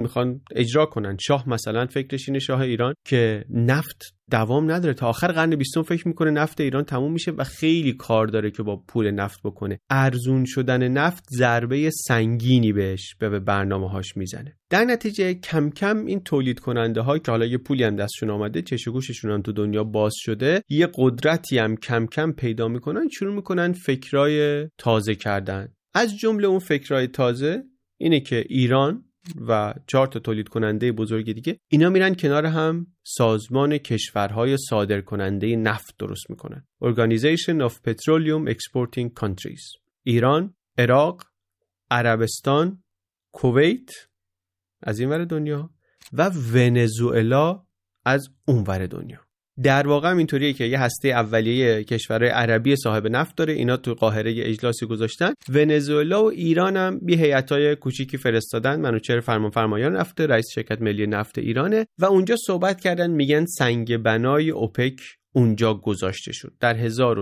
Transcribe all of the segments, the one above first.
میخوان اجرا کنن. شاه مثلا فکرش اینه، شاه ایران، که نفت دوام نداره، تا آخر قرن 20 فکر میکنه نفت ایران تموم میشه و خیلی کار داره که با پول نفت بکنه. ارزون شدن نفت ضربه سنگینی بهش به برنامه‌هاش میزنه. در نتیجه کم کم این تولید کننده ها که حالا یه پولی هم دستشون آمده، چش و گوششون هم تو دنیا باز شده، یه قدرتی هم کم کم پیدا میکنن، شروع میکنن فکرای تازه کردن. از جمله اون فکرای تازه اینه که ایران و 4 تا تولید کننده بزرگ دیگه اینا میرن کنار هم سازمان کشورهای صادر کننده نفت درست میکنن. Organization of Petroleum Exporting Countries. ایران، عراق، عربستان، کویت از این ور دنیا و ونزوئلا از اون ور دنیا. در واقع هم اینطوریه که یه هسته اولیه کشورهای عربی صاحب نفت داره، اینا تو قاهره یه اجلاسی گذاشتن. ونزوئلا و ایران هم یه هیئتای کوچیکی فرستادن. منوچهر فرمانفرمایان نفت، رئیس شرکت ملی نفت ایرانه، و اونجا صحبت کردن، میگن سنگ بنای اوپک اونجا گذاشته شد در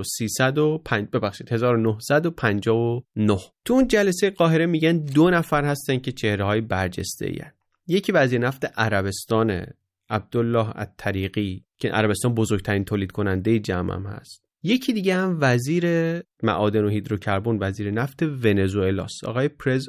1959. تو اون جلسه قاهره میگن 2 نفر هستن که چهره‌های برجسته‌ای هستن. یکی وزیر نفت عربستانه، عبدالله الطریقی، که عربستان بزرگترین تولید کننده جمع هم هست. یکی دیگه هم وزیر معادن و هیدروکربن، وزیر نفت ونزوئلاست، آقای پرز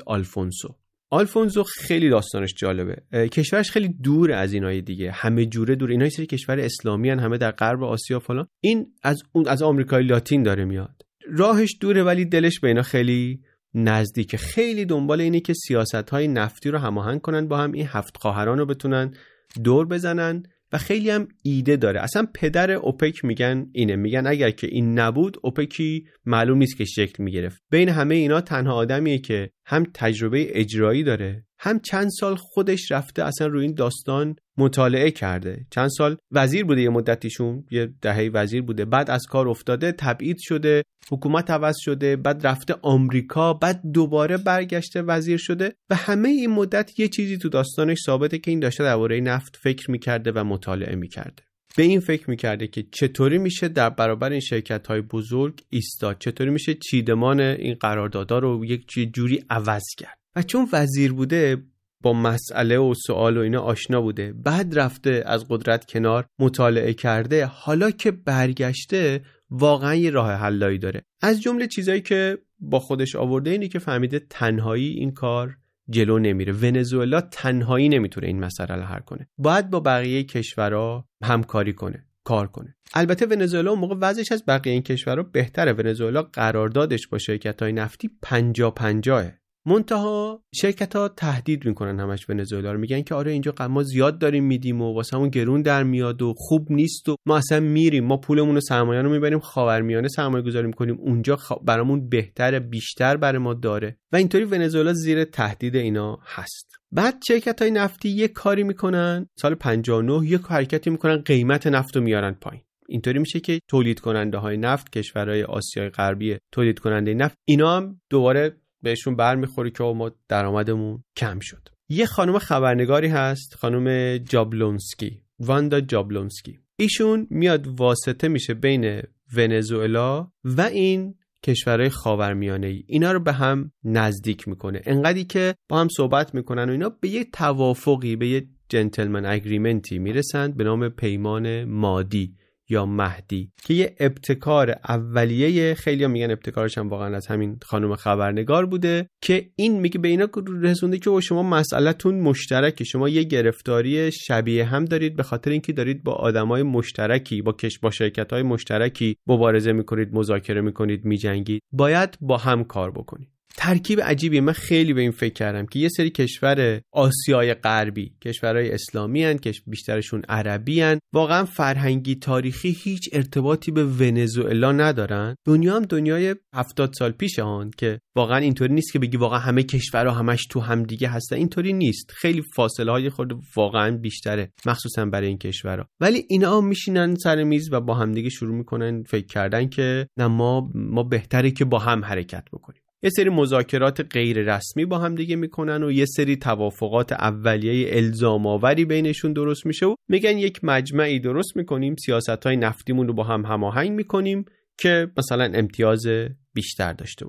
آلفونسو خیلی داستانش جالبه. کشورش خیلی دور از اینای دیگه، همه جوره دور. اینا یه سری کشور اسلامی هن، همه در غرب آسیا فلان. این از آمریکای لاتین داره میاد. راهش دوره ولی دلش به اینا خیلی نزدیکه. خیلی دنبال اینه که سیاست‌های نفتی رو هماهنگ کنن با هم، این 7 خواهران رو بتونن دور بزنن، و خیلی هم ایده داره. اصلا پدر اوپک میگن اگر که این نبود اوپکی معلوم نیست که شکل میگرفت. بین همه اینا تنها آدمیه که هم تجربه اجرایی داره، هم چند سال خودش رفته اصلا روی این داستان مطالعه کرده. چند سال وزیر بوده، یه مدتیشون یه دهه وزیر بوده، بعد از کار افتاده، تبعید شده، حکومت عوض شده، بعد رفته آمریکا، بعد دوباره برگشته وزیر شده، و همه این مدت یه چیزی تو داستانش ثابته که این داشته درباره نفت فکر میکرده و مطالعه میکرده. به این فکر میکرده که چطوری میشه در برابر این شرکت‌های بزرگ ایستاد، چطوری میشه چیدمان این قراردادها رو یک جوری عوض کرد. و چون وزیر بوده با مسئله و سوال و اینا آشنا بوده، بعد رفته از قدرت کنار، مطالعه کرده، حالا که برگشته واقعا یه راه حلایی داره. از جمله چیزایی که با خودش آورده اینه که فهمیده تنهایی این کار جلو نمیره. ونزوئلا تنهایی نمیتونه این مسئله رو حل کنه، باید با بقیه کشورها همکاری کنه، کار کنه. البته ونزوئلا اون موقع وضعش از بقیه این کشورها بهتره. ونزوئلا قراردادش با شرکت‌های نفتی 50-50. منتها شرکت‌ها تهدید میکنن همش ونزوئلا رو، میگن که آره اینجا ما زیاد داریم میدیم و واسمون گرون در میاد و خوب نیست و ما اصلا میریم، ما پولمون و سرمایه رو میبریم خاورمیانه سرمایه گذاری میکنیم، اونجا برامون بهتره، بیشتر برای ما داره، و اینطوری ونزوئلا زیر تهدید اینا هست. بعد شرکت‌های نفتی یک کاری میکنن، سال 59 یک حرکتی میکنن، قیمت نفت رو میارن پایین. اینطوری میشه که تولید کننده های نفت، کشورهای آسیای غربی تولید کننده نفت، اینا هم دوباره بهشون برمیخوره که ما درآمدمون کم شد. یه خانم خبرنگاری هست، خانم جابلونسکی، واندا جابلونسکی. ایشون میاد واسطه میشه بین ونزوئلا و این کشورهای خاورمیانه‌ای، اینا رو به هم نزدیک میکنه. انقدری که با هم صحبت میکنن و اینا به یه توافقی، به یه جنتلمن اگریمنتی میرسند به نام پیمان مادی یا مهدی، که یه ابتکار اولیه، خیلی‌ها میگن ابتکارش هم واقعا از همین خانم خبرنگار بوده، که این میگه به اینا رسونده که شما مسئله‌تون مشترکه، شما یه گرفتاری شبیه هم دارید، به خاطر اینکه دارید با آدمای مشترکی، با شرکت‌های مشترکی مبارزه میکنید، مذاکره میکنید، میجنگید، باید با هم کار بکنید. ترکیب عجیبیه. من خیلی به این فکر کردم که یه سری کشور آسیای غربی، کشورهای اسلامی هن که بیشترشون عربی هن، واقعا فرهنگی تاریخی هیچ ارتباطی به ونزوئلا ندارن. دنیا هم دنیای 70 سال پیشه هن که واقعا اینطوری نیست که بگی واقعا همه کشورها همش تو هم دیگه هستن، اینطوری نیست. خیلی فاصله های خود واقعا بیشتره، مخصوصا برای این کشورها. ولی اینا میشینن سر میز و با هم دیگه شروع میکنن فکر کردن که نه ما بهتره که با هم حرکت بکنیم. یه سری مذاکرات غیر رسمی با هم دیگه میکنن و یه سری توافقات اولیه الزام آوری بینشون درست میشه و میگن یک مجمعی درست میکنیم، سیاست‌های نفتیمون رو با هم هماهنگ میکنیم که مثلا امتیاز بیشتر داشته باشیم.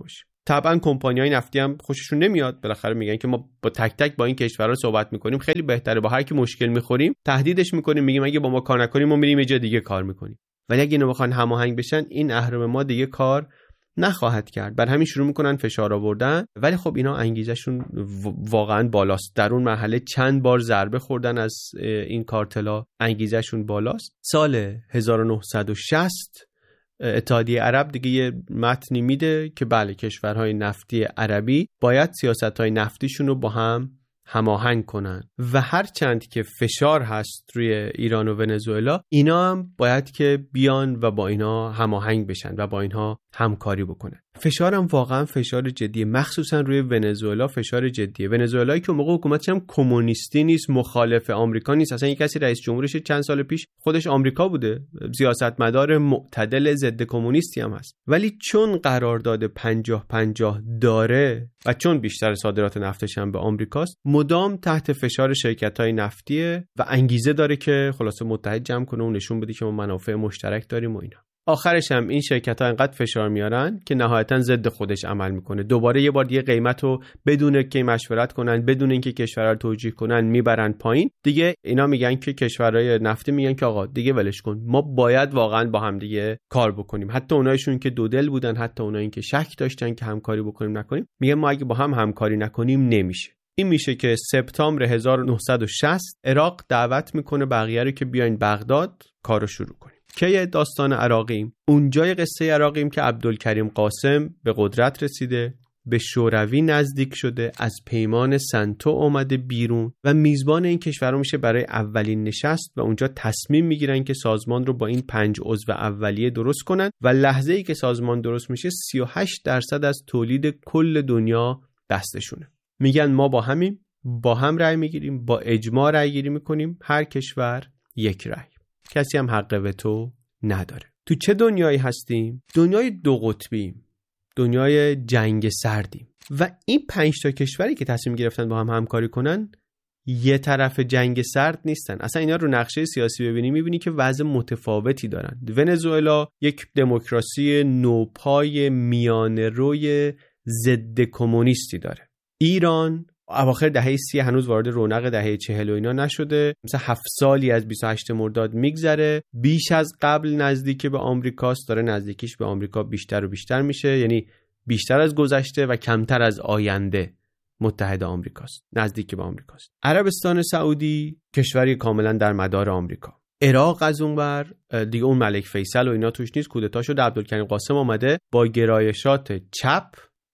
طبعا کمپانی‌های نفتی هم خوششون نمیاد، بالاخره میگن که ما با تک تک با این کشورها صحبت میکنیم، خیلی بهتره با هر کی مشکل میخوریم تهدیدش میکنیم، میگیم اگه با ما کار نکنیم ما میریم یه جای دیگه کار میکنیم. ولی اگه اینو بخوان هماهنگ بشن، این اهرم ما دیگه کار نخواهد کرد. بر همین شروع میکنن فشار آوردن. ولی خب اینا انگیزشون واقعا بالاست. در اون مرحله چند بار ضربه خوردن از این کارتلا، انگیزشون بالاست. سال 1960 اتحادیه عرب دیگه یه متنی میده که بله کشورهای نفتی عربی باید سیاستهای نفتیشون رو با هم هماهنگ کنن و هر چند که فشار هست روی ایران و ونزوئلا، اینا هم باید که بیان و با اینا هماهنگ بشن و با اینها همکاری بکنن. فشارم واقعا فشار جدیه، مخصوصا روی ونزوئلا فشار جدیه. ونزوئلایی که موقع حکومتش هم کمونیستی نیست، مخالف آمریکا نیست، اصلا یک کسی رئیس جمهورش چند سال پیش خودش آمریکا بوده، سیاستمدار معتدل ضد کمونیستی هم هست. ولی چون قرارداد 50-50 داره و چون بیشتر صادرات نفتش هم به آمریکاست، مدام تحت فشار شرکت‌های نفتیه و انگیزه داره که خلاصه متحد جمع کنه و نشون بده که ما منافع مشترک داریم و اینا. آخرش هم این شرکت‌ها انقدر فشار میارن که نهایتاً ضد خودش عمل میکنه. دوباره یه بار دیگه قیمتو بدون که مشورت کنن، بدون اینکه کشورها رو توجیه کنن میبرن پایین. دیگه اینا میگن که کشورهای نفتی میگن که آقا دیگه ولش کن، ما باید واقعاً با هم دیگه کار بکنیم. حتی اونایشون که دو دل بودن، حتی اونایی که شک داشتن که همکاری بکنیم نکنیم، میگن ما اگه با هم همکاری نکنیم نمیشه. این میشه که سپتامبر 1960 عراق دعوت میکنه بقیه رو که بیاین بغداد کارو شروع کنیم. که داستان عراقیم، اونجای قصه عراقیم که عبدالکریم قاسم به قدرت رسیده، به شوروی نزدیک شده، از پیمان سنتو اومده بیرون و میزبان این کشورها میشه برای اولین نشست و اونجا تصمیم میگیرن که سازمان رو با این 5 عضو اولیه درست کنن و لحظه‌ای که سازمان درست میشه 38% از تولید کل دنیا دستشونه. میگن ما با هم رأی میگیریم، با اجماع رأی گیری میکنیم، هر کشور یک رأی، کسی هم حق وتو نداره. تو چه دنیایی هستیم؟ دنیای دو قطبیم، دنیای جنگ سردیم و این 5 تا کشوری که تصمیم گرفتن با هم همکاری کنن یه طرف جنگ سرد نیستن. اصلا اینا رو نقشه سیاسی ببینی میبینی که وضع متفاوتی دارن. ونزوئلا یک دموکراسی نوپای میانه روی ضد کمونیستی داره. ایران اواخر دهه 30 هنوز وارد رونق دهه 40 و اینا نشده، مثلا 7 سالی از 28 مرداد میگذره، بیش از قبل نزدیک به آمریکاست، داره نزدیکیش به آمریکا بیشتر و بیشتر میشه، یعنی بیشتر از گذشته و کمتر از آینده متحد آمریکاست، نزدیک به آمریکاست. عربستان سعودی کشوری کاملا در مدار آمریکا. عراق از اونور دیگه اون ملک فیصل و اینا توش نیست، کودتا شده، عبدالکریم قاسم اومده با گرایشات چپ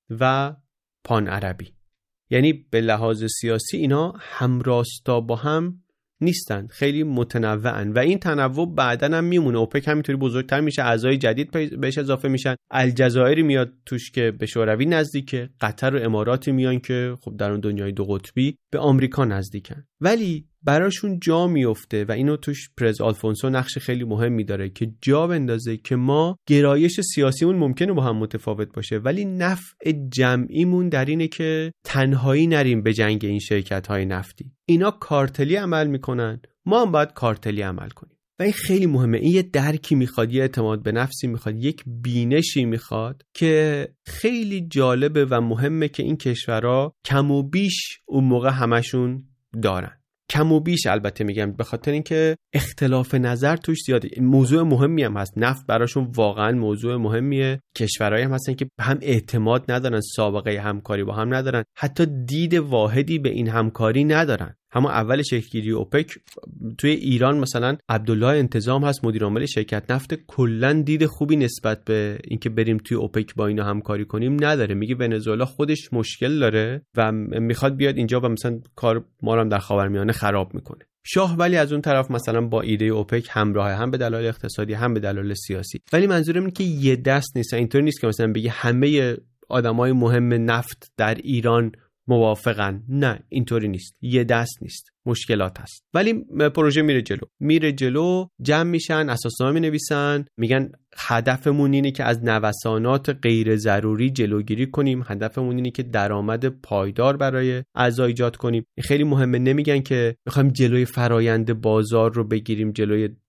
و پان عربی، یعنی به لحاظ سیاسی اینا همراستا با هم نیستن، خیلی متنوعن و این تنوع بعدن هم میمونه. اوپک همینطوری بزرگتر میشه، اعضای جدید بهش اضافه میشن، الجزایری میاد توش که به شوروی نزدیکه، قطر و اماراتی میان که خب در اون دنیای دو قطبی به آمریکا نزدیکن، ولی براشون جا میفته و اینو توش پرز آلفونسو نقش خیلی مهمی داره که جا بندازه که ما گرایش سیاسیمون ممکنه با هم متفاوت باشه ولی نفع جمعیمون در اینه که تنهایی نریم به جنگ این شرکت‌های نفتی. اینا کارتلی عمل میکنن، ما هم باید کارتلی عمل کنیم و این خیلی مهمه. این یه درکی میخواد، یه اعتماد به نفسی میخواد، یک بینشی میخواد که خیلی جالبه و مهمه که این کشورها کم و بیش اون موقع همشون دارن. کم و بیش البته میگم به خاطر اینکه اختلاف نظر توش زیاده. موضوع مهمی هم هست، نفت براشون واقعا موضوع مهمیه. کشورهایی هم هستن که به هم اعتماد ندارن، سابقه همکاری با هم ندارن، حتی دید واحدی به این همکاری ندارن. همون اول شکل‌گیری اوپک توی ایران مثلا عبدالله انتظام هست مدیر عامل شرکت نفت، کلا دید خوبی نسبت به اینکه بریم توی اوپک با اینا همکاری کنیم نداره. میگه ونزوئلا خودش مشکل داره و میخواد بیاد اینجا و مثلا کار ما رو هم در خاورمیانه خراب میکنه. شاه ولی از اون طرف مثلا با ایده اوپک همراه، هم به دلایل اقتصادی هم به دلایل سیاسی. ولی منظورم اینه که یه دست نیست، اینطوری نیست که مثلا بگی همه آدمای مهم نفت در ایران موافقن، نه اینطوری نیست، یه دست نیست، مشکلات هست. ولی پروژه میره جلو، جمع میشن، اساسنامه مینویسن، میگن هدفمون اینه که از نوسانات غیر ضروری جلوگیری کنیم، هدفمون اینه که درآمد پایدار برای اعضا ایجاد کنیم. خیلی مهمه، نمیگن که میخوایم جلوی فرایند بازار رو بگیریم، جلوی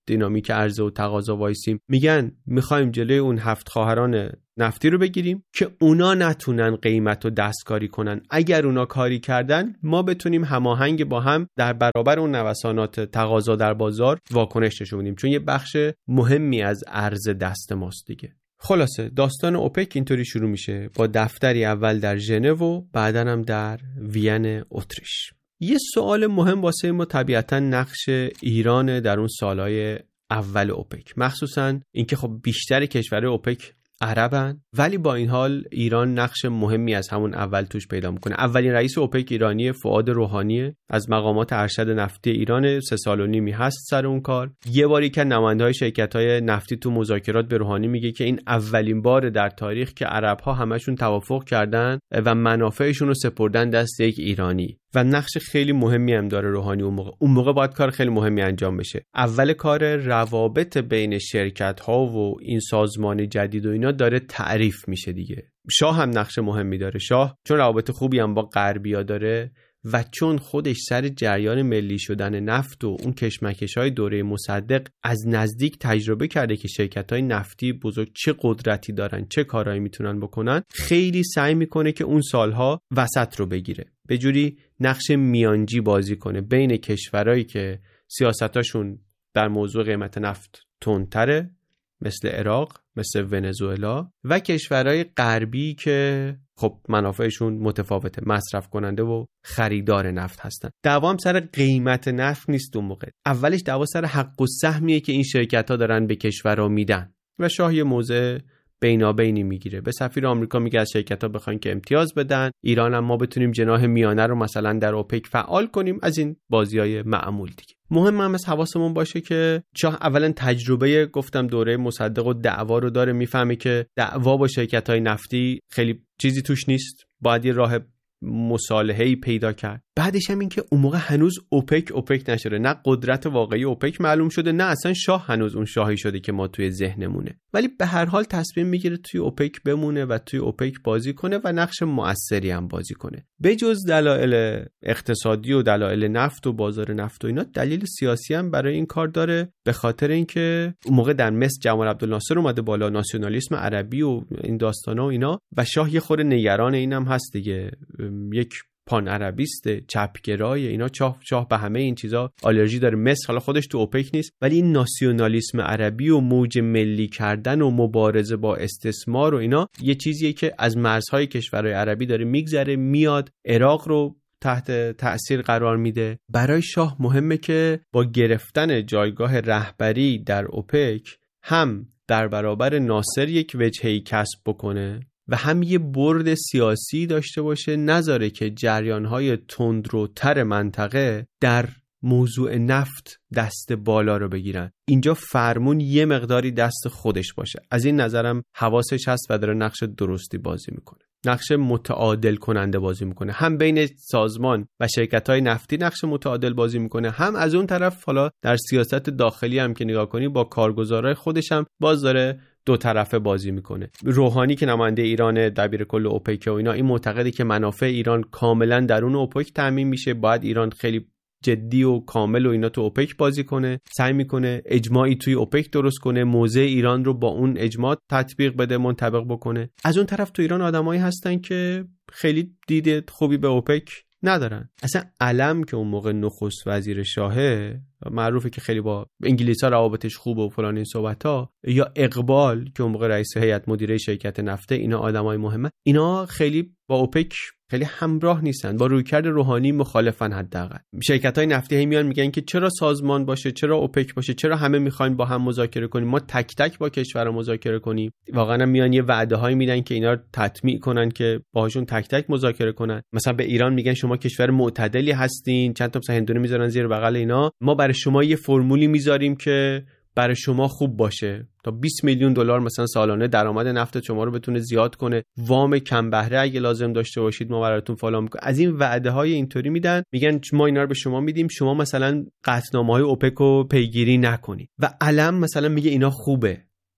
دینامیک عرضه و تقاضا وایسیم، میگن میخوایم جلوی اون 7 خواهران نفتی رو بگیریم که اونا نتونن قیمت رو دستکاری کنن. اگر اونا کاری کردن ما بتونیم هماهنگ با هم در برابر اون نوسانات تقاضا در بازار واکنش نشون بدیم، چون یه بخش مهمی از عرضه دست ماست دیگه. خلاصه داستان اوپک اینطوری شروع میشه با دفتری اول در ژنو و بعداً هم در وین اتریش. یه سوال مهم واسه ما طبیعتاً نقش ایران در اون سالهای اول اوپک، مخصوصاً اینکه خب بیشتر کشورهای اوپک عربن، ولی با این حال ایران نقش مهمی از همون اول توش پیدا میکنه. اولین رئیس اوپک ایرانی فؤاد روحانیه، از مقامات ارشد نفتی ایران، 3 سال و نیمی هست سر اون کار. یه باری که نماینده‌های شرکت‌های نفتی تو مذاکرات به روحانی میگه که این اولین بار در تاریخ که عرب‌ها همشون توافق کردن و منافعشون رو سپردن دست یک ایرانی، و نقش خیلی مهمی هم داره روحانی. اون موقع باید کار خیلی مهمی انجام بشه. اول کار روابط بین شرکت‌ها و این سازمان جدید و اینا داره تعریف میشه دیگه. شاه هم نقش مهمی داره. شاه چون روابط خوبی هم با غربی‌ها داره و چون خودش سر جریان ملی شدن نفت و اون کشمکش‌های دوره مصدق از نزدیک تجربه کرده که شرکت‌های نفتی بزرگ چه قدرتی دارن، چه کارهایی میتونن بکنن، خیلی سعی میکنه که اون سالها وسط رو بگیره، به جوری نقش میانجی بازی کنه بین کشورهایی که سیاستاشون در موضوع قیمت نفت تندتره مثل عراق، مثل ونزوئلا، و کشورهای غربی که خب منافعشون متفاوته، مصرف کننده و خریدار نفت هستن. دعوا هم سر قیمت نفت نیست اون موقع، اولش دعوا سر حق و سهمیه که این شرکت‌ها دارن به کشورها میدن و شاه یه موضع بینابینی میگیره. به سفیر آمریکا میگه از شرکت‌ها بخواین که امتیاز بدن، ایران هم ما بتونیم جناح میانه رو مثلا در اوپک فعال کنیم، از این بازیای معمول دیگه. مهم هم از حواسمون باشه که شاه اولا تجربه گفتم دوره مصدق و دعوا رو داره، میفهمه که دعوا با شرکت‌های نفتی خیلی چیزی توش نیست، باید یه راه مصالحه‌ای پیدا کرد. بعدش هم این که اون موقع هنوز اوپک نشده، نه قدرت واقعی اوپک معلوم شده، نه اصلا شاه هنوز اون شاهی شده که ما توی ذهنمونه، ولی به هر حال تصمیم میگیره توی اوپک بمونه و توی اوپک بازی کنه و نقش مؤثری هم بازی کنه. به جز دلایل اقتصادی و دلایل نفت و بازار نفت و اینا، دلیل سیاسی هم برای این کار داره، به خاطر اینکه اون موقع در مصر جمال عبدالناصر اومده بالا، ناسیونالیسم عربی و این داستانا و اینا، و شاه یه خورده نگران اینم هست دیگه، یک پان عربیست چپگرای اینا، شاه به همه این چیزا آلرژی داره. مصر حالا خودش تو اوپک نیست، ولی این ناسیونالیسم عربی و موج ملی کردن و مبارزه با استثمار و اینا یه چیزیه که از مرزهای کشورهای عربی داره میگذره، میاد عراق رو تحت تأثیر قرار میده. برای شاه مهمه که با گرفتن جایگاه رهبری در اوپک هم در برابر ناصر یک وجهه‌ای کسب بکنه و هم یه برد سیاسی داشته باشه، نذاره که جریان‌های تندروتر منطقه در موضوع نفت دست بالا رو بگیرن. اینجا فرمون یه مقداری دست خودش باشه. از این نظرم حواسش هست و داره نقش درستی بازی میکنه، نقش متعادل کننده بازی میکنه، هم بین سازمان و شرکت‌های نفتی نقش متعادل بازی میکنه، هم از اون طرف حالا در سیاست داخلی هم که نگاه کنی با کارگزارای خودش هم باز داره دو طرفه بازی میکنه. روحانی که نماینده ایران دبیر کل اوپک و اینا، این معتقده که منافع ایران کاملا درون اوپک تامین میشه، باید ایران خیلی جدی و کامل و اینا تو اوپک بازی کنه، سعی میکنه اجماعی توی اوپک درست کنه، موضع ایران رو با اون اجماع تطبیق بده، منطبق بکنه. از اون طرف تو ایران آدمایی هستن که خیلی دید خوبی به اوپک ندارن. اصلا علم که اون موقع نخست وزیر شاهه، معروفه که خیلی با انگلیس‌ها روابطش خوبه و فلان این صحبت‌ها، یا اقبال که اون موقع رئیس هیئت مدیره شرکت نفته، اینا آدمای مهمه، اینا خیلی با اوپک خیلی همراه نیستن، با رویکرد روحانی مخالفن. حداقل شرکت‌های نفتی هی میان میگن که چرا سازمان باشه، چرا اوپک باشه، چرا همه میخواین با هم مذاکره کنیم، ما تک تک با کشورها مذاکره کنیم. واقعا میان یه وعده‌هایی میدن که اینا تطمیع کنن که باهاشون تک تک مذاکره کنن. مثلا به ایران میگن شما کشور معتدلی هستین، چند تا مثلا هندونه میذارن زیر بغل اینا، ما برای شما یه فرمولی میذاریم که برای شما خوب باشه، تا 20 میلیون دلار مثلا سالانه درآمد نفت شما رو بتونه زیاد کنه، وام کم بهره اگه لازم داشته باشید ما براتون فلان میکنیم. از این وعده های اینطوری میدن، میگن ما اینا رو به شما میدیم، شما مثلا قطعنامه های اوپک رو پیگیری نکنید. و علم مثلا میگه اینا خوبه،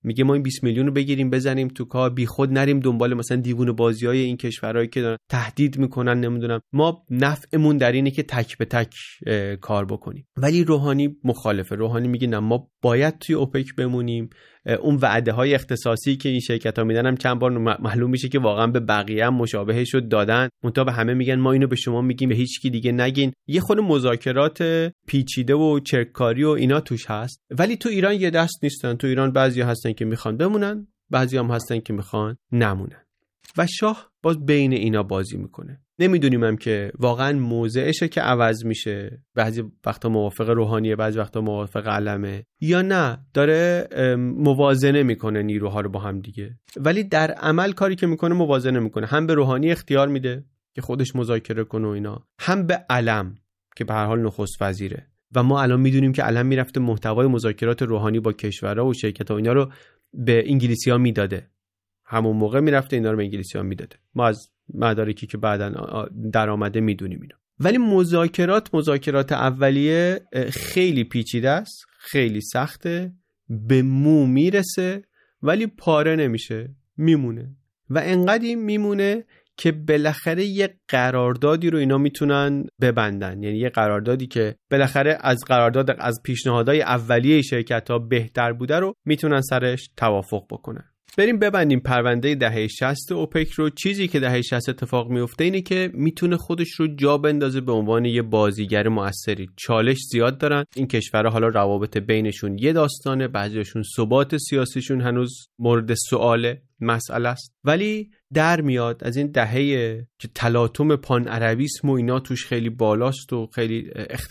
میگه ما این 20 میلیون رو بگیریم بزنیم تو کار، بی خود نریم دنبال مثلا دیوونه بازیای این کشورهایی که دارن تهدید میکنن، نمیدونم، ما نفعمون در اینه که تک به تک کار بکنیم. ولی روحانی مخالفه. روحانی میگه نه، ما باید توی اوپک بمونیم. اون وعده های اختصاصی که این شرکت ها میدن هم چند بار معلوم میشه که واقعا به بقیه هم مشابهش رو دادن، منتها به همه میگن ما اینو به شما میگیم، به هیچ کی دیگه نگین. یه خود مذاکرات پیچیده و چرککاری و اینا توش هست. ولی تو ایران یه دست نیستن. تو ایران بعضیا هستن که میخوان بمونن، بعضیا هم هستن که میخوان نمونن و شاه باز بین اینا بازی میکنه. نمیدونیم هم که واقعا موضعشه که عوض میشه، بعضی وقتا موافق روحانیه، بعضی وقتا موافق علمه، یا نه داره موازنه میکنه نیروها رو با هم دیگه. ولی در عمل کاری که میکنه موازنه میکنه، هم به روحانی اختیار میده که خودش مذاکره کنه و اینا، هم به علم که به هر حال نخست وزیره. و ما الان میدونیم که علم میرفته محتوای مذاکرات روحانی با کشورها و شرکت‌ها اینا رو به انگلیسی‌ها میداده. همون موقع میرفته اینا رو به انگلیسی‌ها میداده. ما از مدارکی که بعداً در آمده میدونیم اینو. ولی مذاکرات اولیه خیلی پیچیده است، خیلی سخته، به مو میرسه ولی پاره نمیشه، میمونه. و انقدر میمونه که بالاخره یه قراردادی رو اینا میتونن ببندن. یعنی یه قراردادی که بالاخره از پیشنهادهای اولیه شرکت‌ها بهتر بوده رو میتونن سرش توافق بکنن. بریم ببندیم پرونده دهه 60 اوپک رو. چیزی که دهه 60 اتفاق میفته اینه که میتونه خودش رو جا بندازه به عنوان یه بازیگر موثری. چالش زیاد دارن این کشورها، حالا روابط بینشون یه داستانه، بعضیشون ثبات سیاسیشون هنوز مورد سؤال مسئله است، ولی در میاد از این دهه که تلاطم پان عربیسم و اینا توش خیلی بالاست و خیلی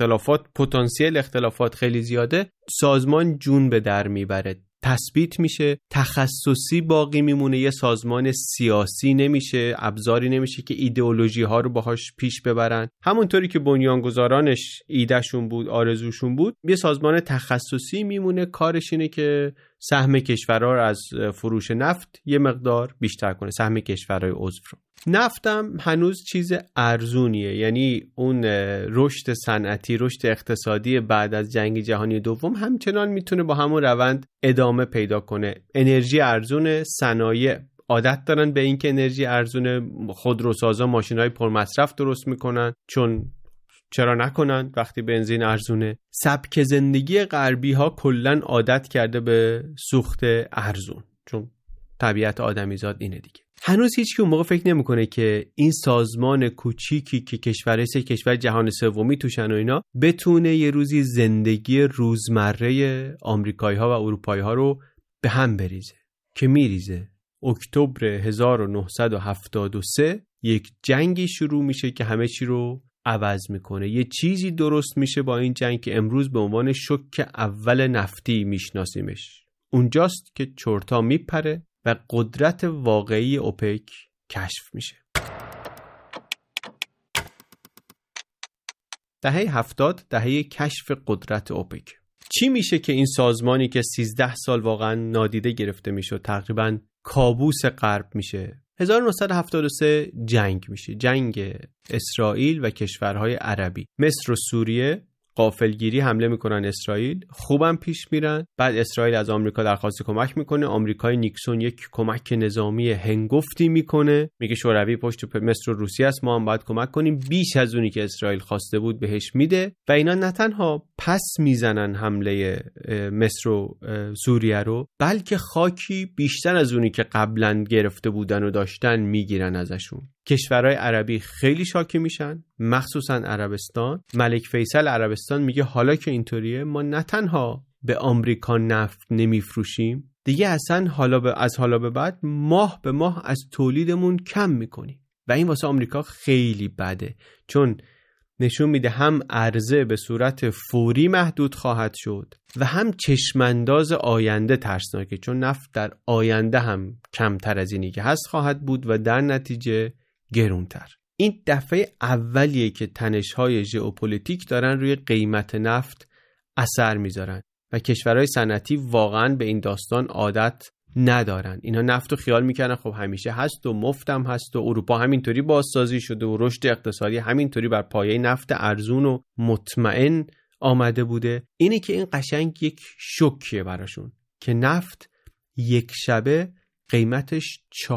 پتانسیل اختلافات خیلی زیاده، سازمان جون به در میبره، تثبیت میشه، تخصصی باقی میمونه، یه سازمان سیاسی نمیشه، ابزاری نمیشه که ایدئولوژی ها رو باهاش پیش ببرن. همونطوری که بنیانگذارانش ایدهشون بود، آرزوشون بود، یه سازمان تخصصی میمونه، کارش اینه که سهم کشورها رو از فروش نفت یه مقدار بیشتر کنه، سهم کشورهای عضو رو. نفت هم هنوز چیز ارزونیه، یعنی اون رشد صنعتی، رشد اقتصادی بعد از جنگ جهانی دوم همچنان میتونه با همون روند ادامه پیدا کنه. انرژی ارزونه، صنایع عادت دارن به این که انرژی ارزونه، خودروسازا ماشینای پرمصرف درست میکنن، چون چرا نکنن وقتی بنزین ارزونه. سبک زندگی غربی ها کلن عادت کرده به سوخت ارزون، چون طبیعت آدمیزاد اینه دیگه. هنوز هیچ کی اون موقع فکر نمیکنه که این سازمان کوچیکی که کشور جهان سومی توشن و اینا بتونه یه روزی زندگی روزمره آمریکایی ها و اروپایی ها رو به هم بریزه، که میریزه. اکتبر 1973 یک جنگی شروع میشه که همه چی رو عوض میکنه. یه چیزی درست میشه با این جنگ که امروز به عنوان شوک اول نفتی میشناسیمش. اونجاست که چرتا میپره و قدرت واقعی اوپک کشف میشه. دهه 70 دهه کشف قدرت اوپک. چی میشه که این سازمانی که 13 سال واقعا نادیده گرفته میشه، تقریبا کابوس غرب میشه؟ 1973 جنگ میشه، جنگ اسرائیل و کشورهای عربی. مصر و سوریه غافلگیری حمله میکنن اسرائیل، خوبم پیش میرن. بعد اسرائیل از آمریکا درخواست کمک میکنه، آمریکای نیکسون یک کمک نظامی هنگفتی میکنه، میگه شوروی پشت مصر و روسیه است، ما هم باید کمک کنیم، بیش از اونی که اسرائیل خواسته بود بهش میده. و اینا نه تنها پس میزنن حمله مصر و سوریه رو، بلکه خاکی بیشتر از اونی که قبلا گرفته بودن و داشتن میگیرن ازشون. کشورهای عربی خیلی شاکی میشن، مخصوصا عربستان. ملک فیصل عربستان میگه حالا که اینطوریه ما نه تنها به آمریکا نفت نمیفروشیم، دیگه اصلا از حالا به بعد ماه به ماه از تولیدمون کم میکنیم. و این واسه آمریکا خیلی بده، چون نشون میده هم عرضه به صورت فوری محدود خواهد شد و هم چشمانداز آینده ترسناکه، چون نفت در آینده هم کمتر از اینی که هست خواهد بود و در نتیجه گرونتر. این دفعه اولیه که تنش‌های ژئوپلیتیک دارن روی قیمت نفت اثر میذارن و کشورهای صنعتی واقعا به این داستان عادت ندارن. اینا نفت رو خیال میکنن خب همیشه هست و مفتم هست و اروپا همینطوری بازسازی شده و رشد اقتصادی همینطوری بر پایه نفت ارزون و مطمئن آمده بوده. اینه که این قشنگ یک شوکیه براشون که نفت یک شبه قیمتش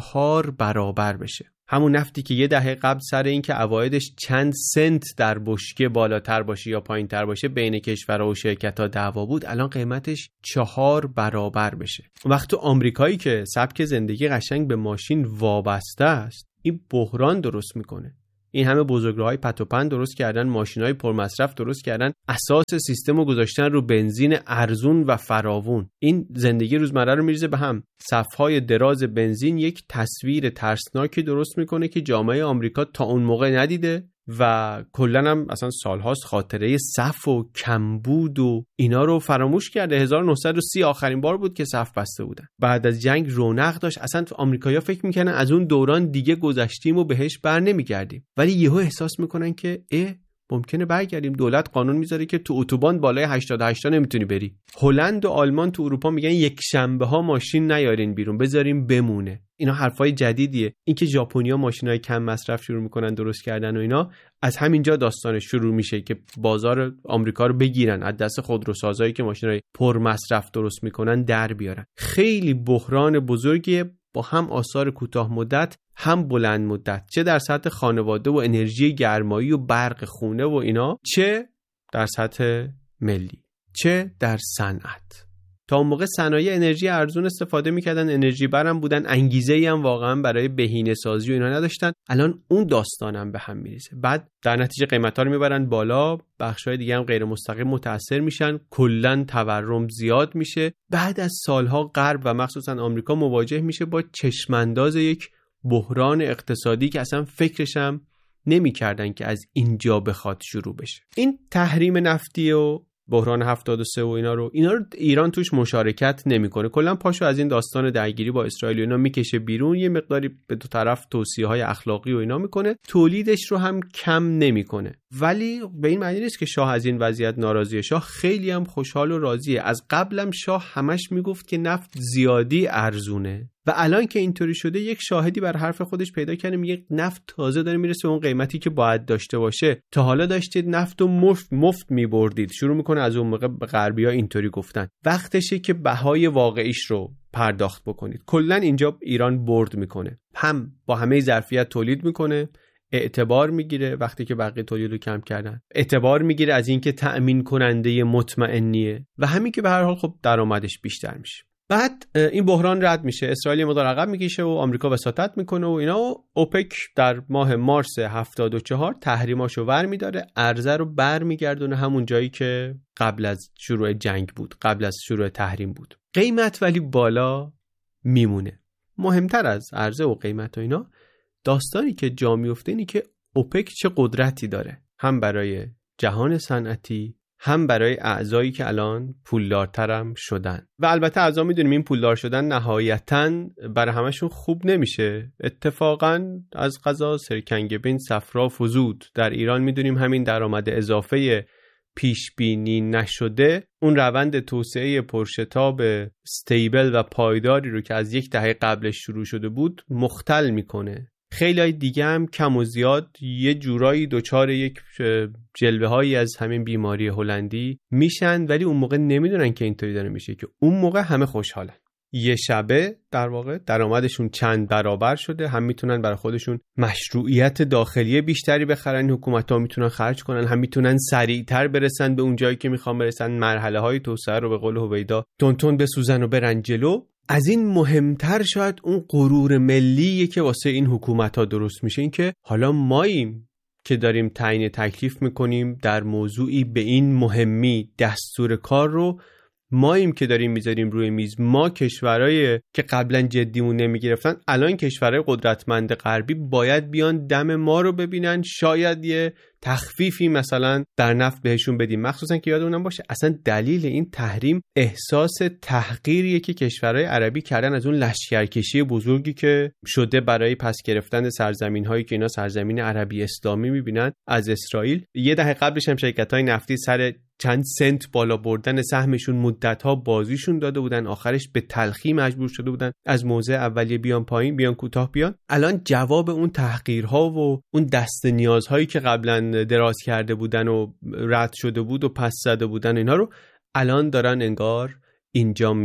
4 برابر بشه. همون نفتی که یه دهه قبل سر این که عوایدش چند سنت در بشکه بالاتر باشه یا پایین تر باشه بین کشورها و شرکت‌ها دعوا بود، الان قیمتش 4 برابر بشه. وقت تو آمریکایی که سبک زندگی قشنگ به ماشین وابسته است، این بحران درست میکنه. این همه بزرگراهای پت و پن درست کردن، ماشینای پرمصرف درست کردن، اساس سیستمو گذاشتن رو بنزین ارزون و فراوون. این زندگی روزمره رو میریزه به هم. صف‌های دراز بنزین یک تصویر ترسناکی درست میکنه که جامعه آمریکا تا اون موقع ندیده و کلا هم اصلا سالهاست خاطره صف و کمبود و اینا رو فراموش کرده. 1930 آخرین بار بود که صف بسته بودن. بعد از جنگ رونق داشت. اصلا آمریکایی‌ها فکر میکنن از اون دوران دیگه گذشتیم و بهش بر نمیگردیم، ولی یهو احساس میکنن که ممکنه برگردیم. دولت قانون میذاره که تو اتوبان بالای 88 نمیتونی بری. هلند و آلمان تو اروپا میگن یک شنبه ها ماشین نیارین بیرون، بذاریم بمونه. اینا حرفای جدیدیه. اینکه ژاپنیا ماشینای کم مصرف شروع میکنن درست کردن و اینا، از همینجا داستانش شروع میشه که بازار آمریکا رو بگیرن، از دست خودروسازایی که ماشینای پر مصرف درست میکنن در بیارن. خیلی بحران بزرگیه با هم آثار کوتاه مدت هم بلند مدت، چه در سطح خانواده و انرژی گرمایی و برق خونه و اینا، چه در سطح ملی، چه در صنعت. تا اون موقع صنایع انرژی ارزون استفاده میکردن، انرژی برم بودن، انگیزه‌ای هم واقعا برای بهینه سازی و اینا نداشتن. الان اون داستانم به هم میریزه. بعد در نتیجه قیمتا رو میبرن بالا، بخشای دیگه هم غیر مستقیم متاثر میشن، کلا تورم زیاد میشه. بعد از سالها غرب و مخصوصا آمریکا مواجه میشه با چشمانداز یک بحران اقتصادی که اصلا فکرش هم نمی‌کردن که از اینجا بخواد شروع بشه. این تحریم نفتی و بحران 73 و اینا رو ایران توش مشارکت نمیکنه. کلا پاشو از این داستان درگیری با اسرائیل و اینا میکشه بیرون، یه مقداری به دو طرف توصیه‌های اخلاقی و اینا میکنه، تولیدش رو هم کم نمیکنه. ولی به این معنی نیست که شاه از این وضعیت ناراضیه. شاه خیلی هم خوشحال و راضیه. از قبلم شاه همش میگفت که نفت زیادی ارزونه و الان که اینطوری شده یک شاهدی بر حرف خودش پیدا کنه، میگه نفت تازه داره میرسه اون قیمتی که باید داشته باشه. تا حالا داشتید نفت رو مفت میبردید. شروع میکنه از اون موقع به غربی‌ها اینطوری گفتن. وقتشه که بهای واقعیش رو پرداخت بکنید. کلا اینجا ایران برد میکنه، هم با همه ظرفیت تولید میکنه، اعتبار میگیره وقتی که بقیه تولید رو کم کردن، اعتبار میگیره از اینکه تأمین کننده مطمئنیه و همین که به هر حال خب درآمدش بیشتر میشه. بعد این بحران رد میشه، اسرائیل مقدار عقب میکشه و آمریکا وساطت میکنه و اینا، و اوپک در ماه مارس 74 تحریماشو برمی‌داره، عرضه رو برمیگردونه همون جایی که قبل از شروع جنگ بود، قبل از شروع تحریم بود. قیمت ولی بالا میمونه. مهمتر از عرضه و قیمت و اینا، داستانی که جا میفته اینی که اوپک چه قدرتی داره، هم برای جهان صنعتی، هم برای اعضایی که الان پولدارترم شدن. و البته اعضا میدونیم این پولدار شدن نهایتاً برای همشون خوب نمیشه. اتفاقاً از قضا سرکنگ بین صفرا فزود. در ایران میدونیم همین درآمد اضافه پیش بینی نشده اون روند توسعه پرشتاب استیبل و پایداری رو که از یک دهه قبلش شروع شده بود مختل میکنه. خیلی های دیگه هم کم و زیاد یه جورایی دوچار یک جلوه هایی از همین بیماری هلندی میشن، ولی اون موقع نمیدونن که اینطوری داره میشه، که اون موقع همه خوشحالن. یه شبه در واقع درآمدشون چند برابر شده، هم میتونن برای خودشون مشروعیت داخلی بیشتری بخرن، حکومت‌ها میتونن خرج کنن، هم میتونن سریعتر برسن به اون جایی که میخوان برسن، مرحله های توسعه رو به قول هویدا تون بسوزن و برن جلو. از این مهمتر شاید اون غرور ملیه که واسه این حکومت‌ها درست میشه، این که حالا ماییم که داریم تعیین تکلیف میکنیم در موضوعی به این مهمی، دستور کار رو ماییم که داریم میذاریم روی میز. ما کشورهای که قبلا جدیمون نمیگرفتن، الان کشورهای قدرتمند غربی باید بیان دم ما رو ببینن، شاید یه تخفیفی مثلا در نفت بهشون بدیم. مخصوصا که یادمون باشه اصلا دلیل این تحریم احساس تحقیریه که کشورهای عربی کردن از اون لشکرکشی بزرگی که شده برای پس گرفتن سرزمین‌هایی که اینا سرزمین عربی اسلامی میبینن از اسرائیل. یه دهه قبلش هم شرکت‌های نفتی سر چند سنت بالا بردن سهمشون مدت‌ها بازیشون داده بودن، آخرش به تلخی مجبور شده بودن از موضع اولیه بیان پایین، بیان کوتاه بیان. الان جواب اون تحقیرها و اون دست نیازهایی که قبلا دراز کرده بودن و رد شده بود و پس زده بودن، اینا رو الان دارن انگار اینجا میدن.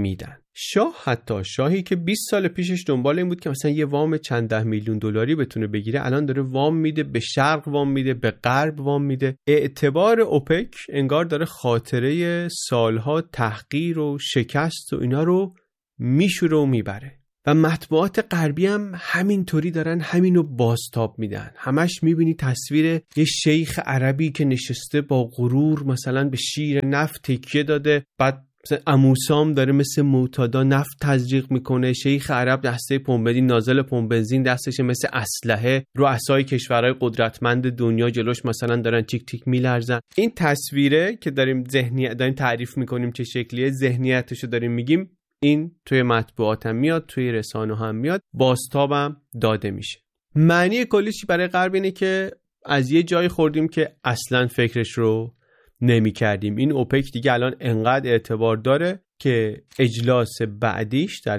شاهی که 20 سال پیشش دنبال این بود که مثلا یه وام چند ده میلیون دلاری بتونه بگیره، الان داره وام میده، به شرق وام میده، به غرب وام میده. اعتبار اوپک انگار داره خاطره سالها تحقیر و شکست و اینا رو میشوره و میبره. و مطبوعات غربی هم همینطوری دارن همینو بازتاب میدن. همش میبینی تصویر یه شیخ عربی که نشسته با غرور مثلا به شیر نفت تکیه داده، بعد اموسام داره مثل معتادا نفت تزریق میکنه، شیخ عرب دسته پمپ نازل پمپ بنزین دستش مثل اسلحه، رؤسای کشورهای قدرتمند دنیا جلوش مثلا دارن تیک تیک میلرزن. این تصویره که داریم تعریف میکنیم چه شکلیه، ذهنیتشو داریم میگیم، این توی مطبوعات هم میاد، توی رسانه هم میاد، بازتابم داده میشه. معنی کلیش برای غرب اینه که از یه جایی خوردیم که اصلا فکرش رو نمی کردیم. این اوپک دیگه الان انقدر اعتبار داره که اجلاس بعدیش در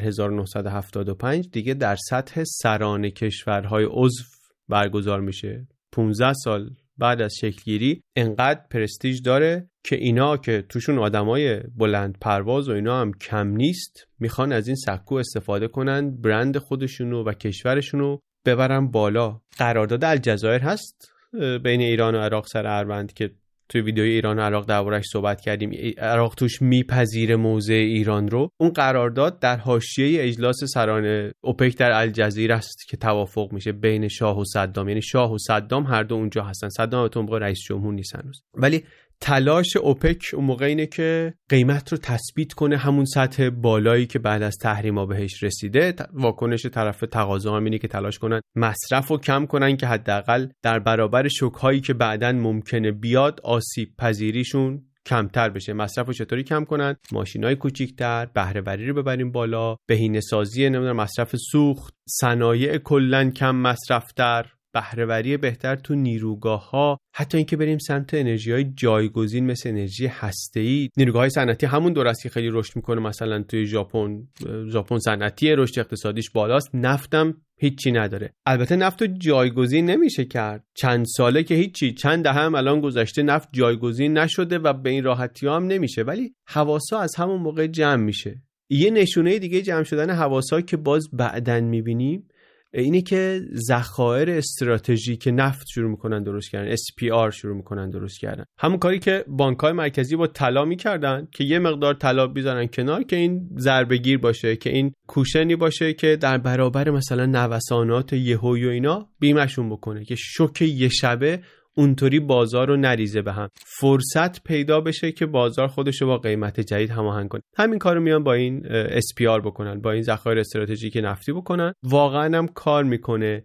1975 دیگه در سطح سران کشورهای عضو برگزار میشه. 15 سال بعد از شکلگیری انقدر پرستیژ داره که اینا که توشون آدمای بلند پرواز و اینا هم کم نیست، میخوان از این سکو استفاده کنن، برند خودشونو و کشورشونو ببرن بالا. قرارداد الجزایر هست بین ایران و عراق سر اروند که توی ویدیوی ایران و عراق دربارش صحبت کردیم. عراق توش میپذیره موضع ایران رو. اون قرارداد در حاشیه اجلاس سران اوپک در الجزیره است که توافق میشه بین شاه و صدام. یعنی شاه و صدام هر دو اونجا هستن. صدام تو موقع رئیس جمهور نیست هنوز، ولی تلاش اوپک اون موقع اینه که قیمت رو تثبیت کنه همون سطح بالایی که بعد از تحریما بهش رسیده. واکنش طرف تقاضا هم اینه که تلاش کنن مصرف رو کم کنن که حداقل در برابر شوک‌هایی که بعداً ممکنه بیاد آسیب پذیریشون کمتر بشه. مصرف رو چطوری کم کنن؟ ماشینای کوچیک‌تر، بهره وری رو ببریم بالا، بهینه‌سازی مصرف سوخت، صنایع کلاً کم مصرف‌تر، بهره‌وری بهتر تو نیروگاه‌ها، حتی اینکه بریم سمت انرژی‌های جایگزین مثل انرژی هسته‌ای. نیروگاه‌های صنعتی همون دور است که خیلی رشد می‌کنه. مثلا توی ژاپن صنعتی رشد اقتصادیش بالاست، نفتم هیچی نداره. البته نفت رو جایگزین نمیشه کرد. چند ساله که هیچی، چند دهه هم الان گذشته نفت جایگزین نشده و به این راحتی‌ها هم نمیشه، ولی حواسا از همون موقع جمع میشه. یه نشونه دیگه جمع شدن حواسا که باز بعداً می‌بینیم اینه که ذخایر استراتژیک نفت شروع میکنن درست کردن، SPR شروع میکنن درست کردن. همون کاری که بانک‌های مرکزی با طلا میکردن که یه مقدار طلا بذارن کنار که این ضربه‌گیر باشه، که این کوشنی باشه که در برابر مثلا نوسانات یهویی و اینا بیمشون بکنه، که شوک یه شبه اونطوری بازار رو نریزه به هم، فرصت پیدا بشه که بازار خودشو با قیمت جدید هماهنگ کنه. همین کارو میان با این SPR بکنن، با این ذخایر استراتژیک نفتی بکنن. واقعا هم کار میکنه.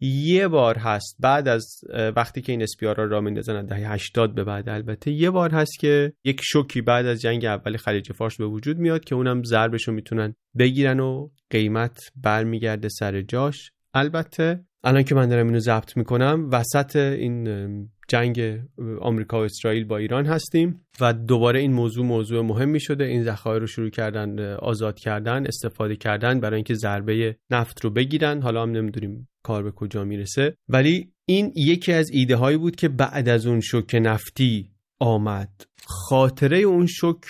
یه بار هست بعد از وقتی که این SPR را میندازن دهه 80 به بعد، البته یه بار هست که یک شوکی بعد از جنگ اول خلیج فارس به وجود میاد که اونم ضربشو میتونن بگیرن و قیمت برمیگرده سر جاش. البته الان که من دارم اینو ضبط میکنم وسط این جنگ آمریکا و اسرائیل با ایران هستیم و دوباره این موضوع مهمی شده. این ذخایر رو شروع کردن آزاد کردن، استفاده کردن برای اینکه ضربه نفت رو بگیرن. حالا هم نمیدونیم کار به کجا میرسه، ولی این یکی از ایده هایی بود که بعد از اون شوک نفتی آمد. خاطره اون شوک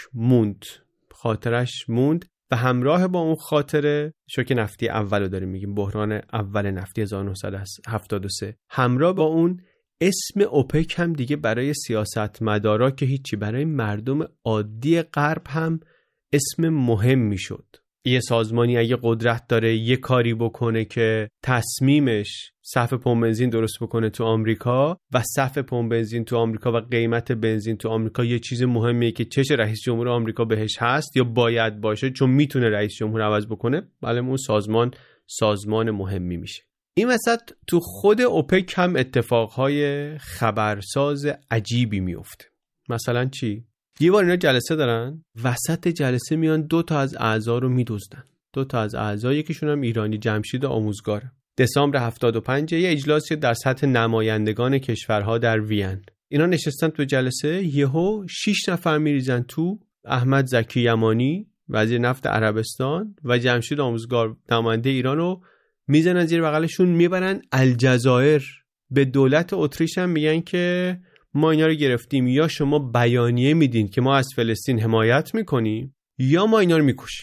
خاطرش موند و همراه با اون خاطره شوک نفتی اولو داریم میگیم، بحران اول نفتی 1973. همراه با اون اسم اوپک هم دیگه برای سیاستمدارا که هیچی، برای مردم عادی غرب هم اسم مهم میشد. یه سازمانی اگه قدرت داره یه کاری بکنه که تصمیمش صف پمپ بنزین درست بکنه تو آمریکا و صف پمپ بنزین تو آمریکا و قیمت بنزین تو آمریکا یه چیز مهمیه که چش رئیس جمهور آمریکا بهش هست یا باید باشه چون میتونه رئیس جمهور عوض بکنه، بله اون سازمان مهمی میشه. این وسط تو خود اوپک هم اتفاقهای خبرساز عجیبی میفته. مثلا چی؟ یه بار اینا جلسه دارن، وسط جلسه میان 2 تا از اعضا رو میدزدن. 2 تا از اعضا، یکیشون هم ایرانی، جمشید آموزگاره. دسامبر 75 یه اجلاسی در سطح نمایندگان کشورها در وین. اینا نشستن تو جلسه، یهو 6 نفر میریزن تو، احمد زکی یمانی وزیر نفت عربستان و جمشید آموزگار نماینده ایران رو میزنن زیر بغلشون میبرن الجزایر. به دولت اتریش هم میگن که ما اینا رو گرفتیم، یا شما بیانیه میدین که ما از فلسطین حمایت میکنیم یا ما اینا رو میکشیم.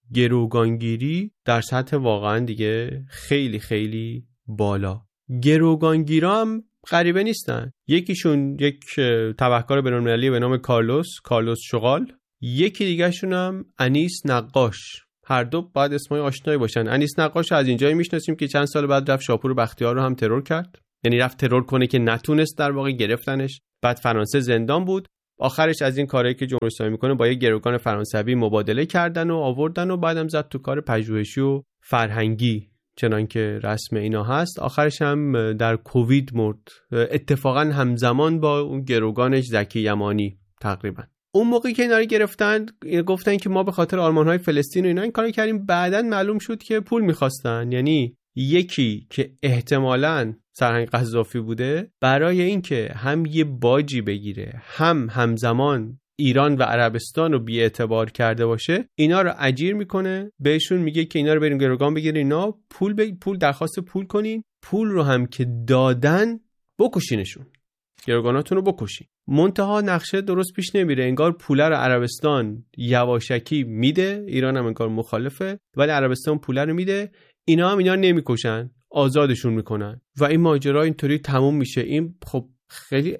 گروگانگیری در سطح واقعا دیگه خیلی خیلی بالا. گروگانگیرا هم غریبه نیستن. یکیشون یک تبهکار بین‌المللی به نام کارلوس شغال، یکی دیگه شون هم انیس نقاش. هر دو باید اسمای آشنایی باشن. انیس نقاش از اینجایی میشناسیم که چند سال بعد رفت شاپور بختیار رو هم ترور کرد، یعنی رفت ترور کنه که نتونست، در واقع گرفتنش. بعد فرانسه زندان بود، آخرش از این کاری که جمهوری اسلامی میکنه با یک گروگان فرانسوی مبادله کردن و آوردن و بعدم زد تو کار پژوهشی و فرهنگی چنان که رسم اینا هست. آخرش هم در کووید مرد، اتفاقا همزمان با اون گروگانش زکی یمانی تقریبا. اون موقعی که اینا رو گرفتن گفتن که ما به خاطر آرمان‌های فلسطین و اینا این کارو کردیم. بعدن معلوم شد که پول می‌خواستن، یعنی یکی که احتمالاً سرهنگ قذافی بوده برای اینکه هم یه باجی بگیره هم همزمان ایران و عربستان رو بی‌اعتبار کرده باشه، اینا رو اجیر میکنه، بهشون میگه که اینا رو بریم گروگان بگیرین، اینا پول درخواست پول کنین، پول رو هم که دادن بکشینشون، گروگاناتون رو بکشین. منتها نقشه درست پیش نمیره، انگار پوله رو عربستان یواشکی میده، ایران هم انگار مخالفه، ولی عربستان پوله رو میده، اینا نمیکشن، آزادشون میکنن و این ماجرا اینطوری تموم میشه. این خب خیلی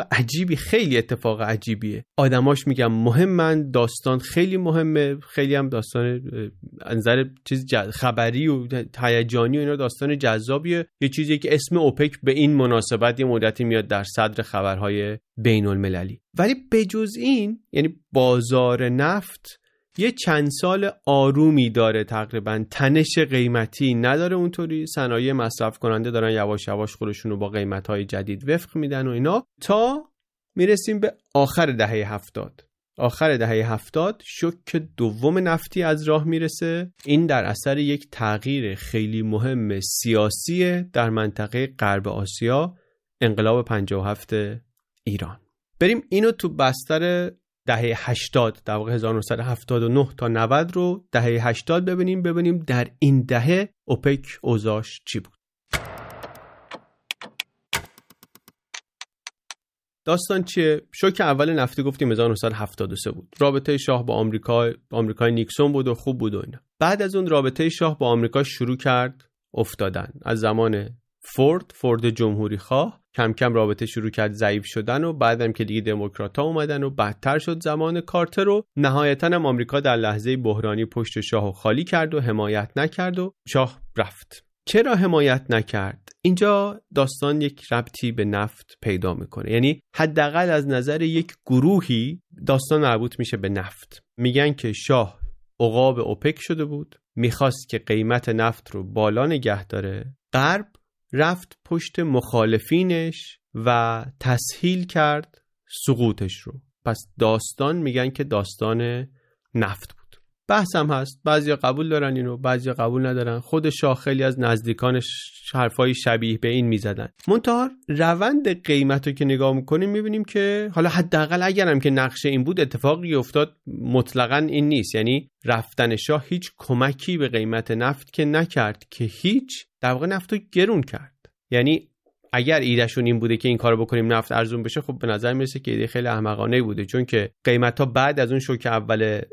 اتفاق عجیبیه. آدماش میگم مهمن، داستان خیلی مهمه، خیلی هم داستان نظر چیز خبری و هیجانی و اینا داستان جذابیه. یه چیزی که اسم اوپک به این مناسبت یه مدتی میاد در صدر خبرهای بین المللی. ولی بجز این، یعنی بازار نفت یه چند سال آرومی داره، تقریبا تنش قیمتی نداره اونطوری. صنایع مصرف کننده دارن یواش یواش خودشون رو با قیمت‌های جدید وفق میدن و اینا، تا میرسیم به آخر دهه 70. آخر دهه 70 شوک دوم نفتی از راه میرسه. این در اثر یک تغییر خیلی مهم سیاسی در منطقه غرب آسیا، انقلاب 57 ایران. بریم اینو تو بستر دهه 80، در واقع 1979 تا 90 رو دهه 80 ببینیم در این دهه اوپک اوضاعش چی بود. داستان چیه؟ شوک اول نفتی گفتیم 1973 بود. رابطه شاه با آمریکای نیکسون بود و خوب بود و اینا. بعد از اون رابطه شاه با آمریکا شروع کرد افتادن. از زمان فورد جمهوری خواه کم کم رابطه شروع کرد ضعیف شدن و بعدم که دیگه دموکرات‌ها اومدن و بدتر شد زمان کارتر رو. نهایتاً هم آمریکا در لحظه بحرانی پشت شاهو خالی کرد و حمایت نکرد و شاه رفت. چرا حمایت نکرد؟ اینجا داستان یک ربطی به نفت پیدا میکنه، یعنی حداقل از نظر یک گروهی داستان مربوط میشه به نفت. میگن که شاه عقاب اوپک شده بود، میخواست که قیمت نفت رو بالا نگه داره. غرب رفت پشت مخالفینش و تسهیل کرد سقوطش رو. پس داستان میگن که داستان نفت بود. بحث هم هست، بعضیا قبول دارن اینو، بعضیا قبول ندارن. خود شاه خیلی از نزدیکانش حرفای شبیه به این میزدن. منتها روند قیمت رو که نگاه میکنیم میبینیم که حالا حداقل اگرم که نقشه این بود، اتفاقی افتاد مطلقاً این نیست. یعنی رفتن شاه هیچ کمکی به قیمت نفت که نکرد، که هیچ در واقع نفت رو گرون کرد. یعنی اگر ایدهشون این بوده که این کارو بکنیم نفت ارزون بشه، خب به نظر میرسه که ایده خیلی احمقانه بوده، چون که قیمت‌ها بعد از اون شوک اول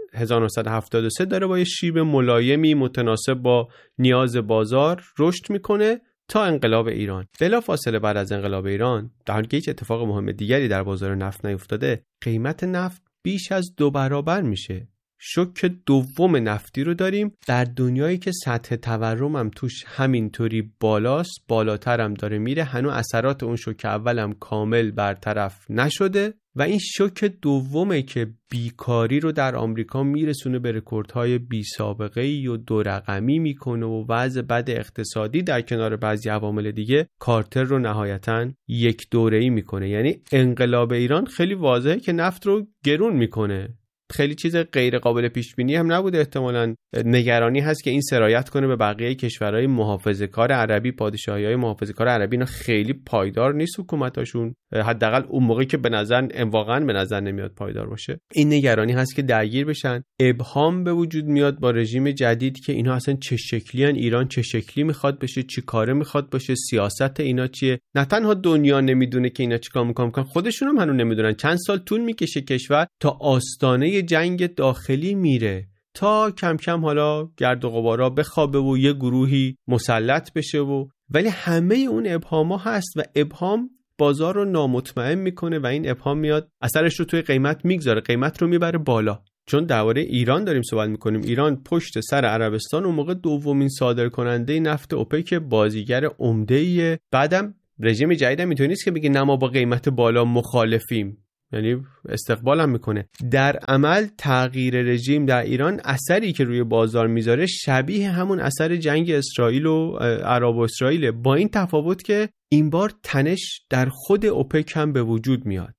1973 داره با یه شیب ملایمی متناسب با نیاز بازار رشد میکنه تا انقلاب ایران. بلافاصله بعد از انقلاب ایران، در حالی که هیچ اتفاق مهم دیگری در بازار نفت نیفتاده، قیمت نفت بیش از 2 برابر میشه. شوک دوم نفتی رو داریم در دنیایی که سطح تورم هم توش همینطوری بالاست، بالاتر هم داره میره. هنوز اثرات اون شوک اول هم کامل برطرف نشده و این شوک دومه که بیکاری رو در آمریکا میرسونه به رکوردهای بی سابقه‌ای و 2 رقمی میکنه و وضع بد اقتصادی در کنار بعضی عوامل دیگه کارتر رو نهایتاً یک دوره‌ای میکنه. یعنی انقلاب ایران خیلی واضحه که نفت رو گرون میکنه. خیلی چیز غیر قابل پیش بینی هم نبوده. احتمالاً نگرانی هست که این سرایت کنه به بقیه کشورهای محافظه‌کار عربی. پادشاهی‌های محافظه‌کار عربی اینا خیلی پایدار نیست حکومتاشون، حداقل اون موقعی که واقعاً به نظر نمیاد پایدار باشه. این نگرانی هست که درگیر بشن. ابهام به وجود میاد با رژیم جدید که اینا اصلا چه شکلی ان، ایران چه شکلی میخواد بشه، چی کاره میخواد باشه، سیاست اینا چیه. نه تنها دنیا نمیدونه که اینا چیکار میکنن، خودشون هم هنوز نمیدونن. چند سال طول میکشه کشور تا آستانه جنگ داخلی میره، تا کم کم حالا گرد و غبارا بخوابه و یه گروهی مسلط بشه ولی همه اون ابهام‌ها هست و ابهام بازار رو نامطمئن میکنه و این ابهام میاد اثرش رو توی قیمت میگذاره، قیمت رو میبره بالا. چون درباره ایران داریم صحبت میکنیم، ایران پشت سر عربستان اون موقع دومین صادرکننده نفت اوپک، بازیگر عمده‌ایه. بعدم رژیم جدیدم اینطوری نیست که بگه نه ما با قیمت بالا مخالفیم، یعنی استقبال هم میکنه. در عمل تغییر رژیم در ایران اثری که روی بازار میذاره شبیه همون اثر جنگ اسرائیل و عرب و اسرائیل، با این تفاوت که این بار تنش در خود اوپک هم به وجود میاد.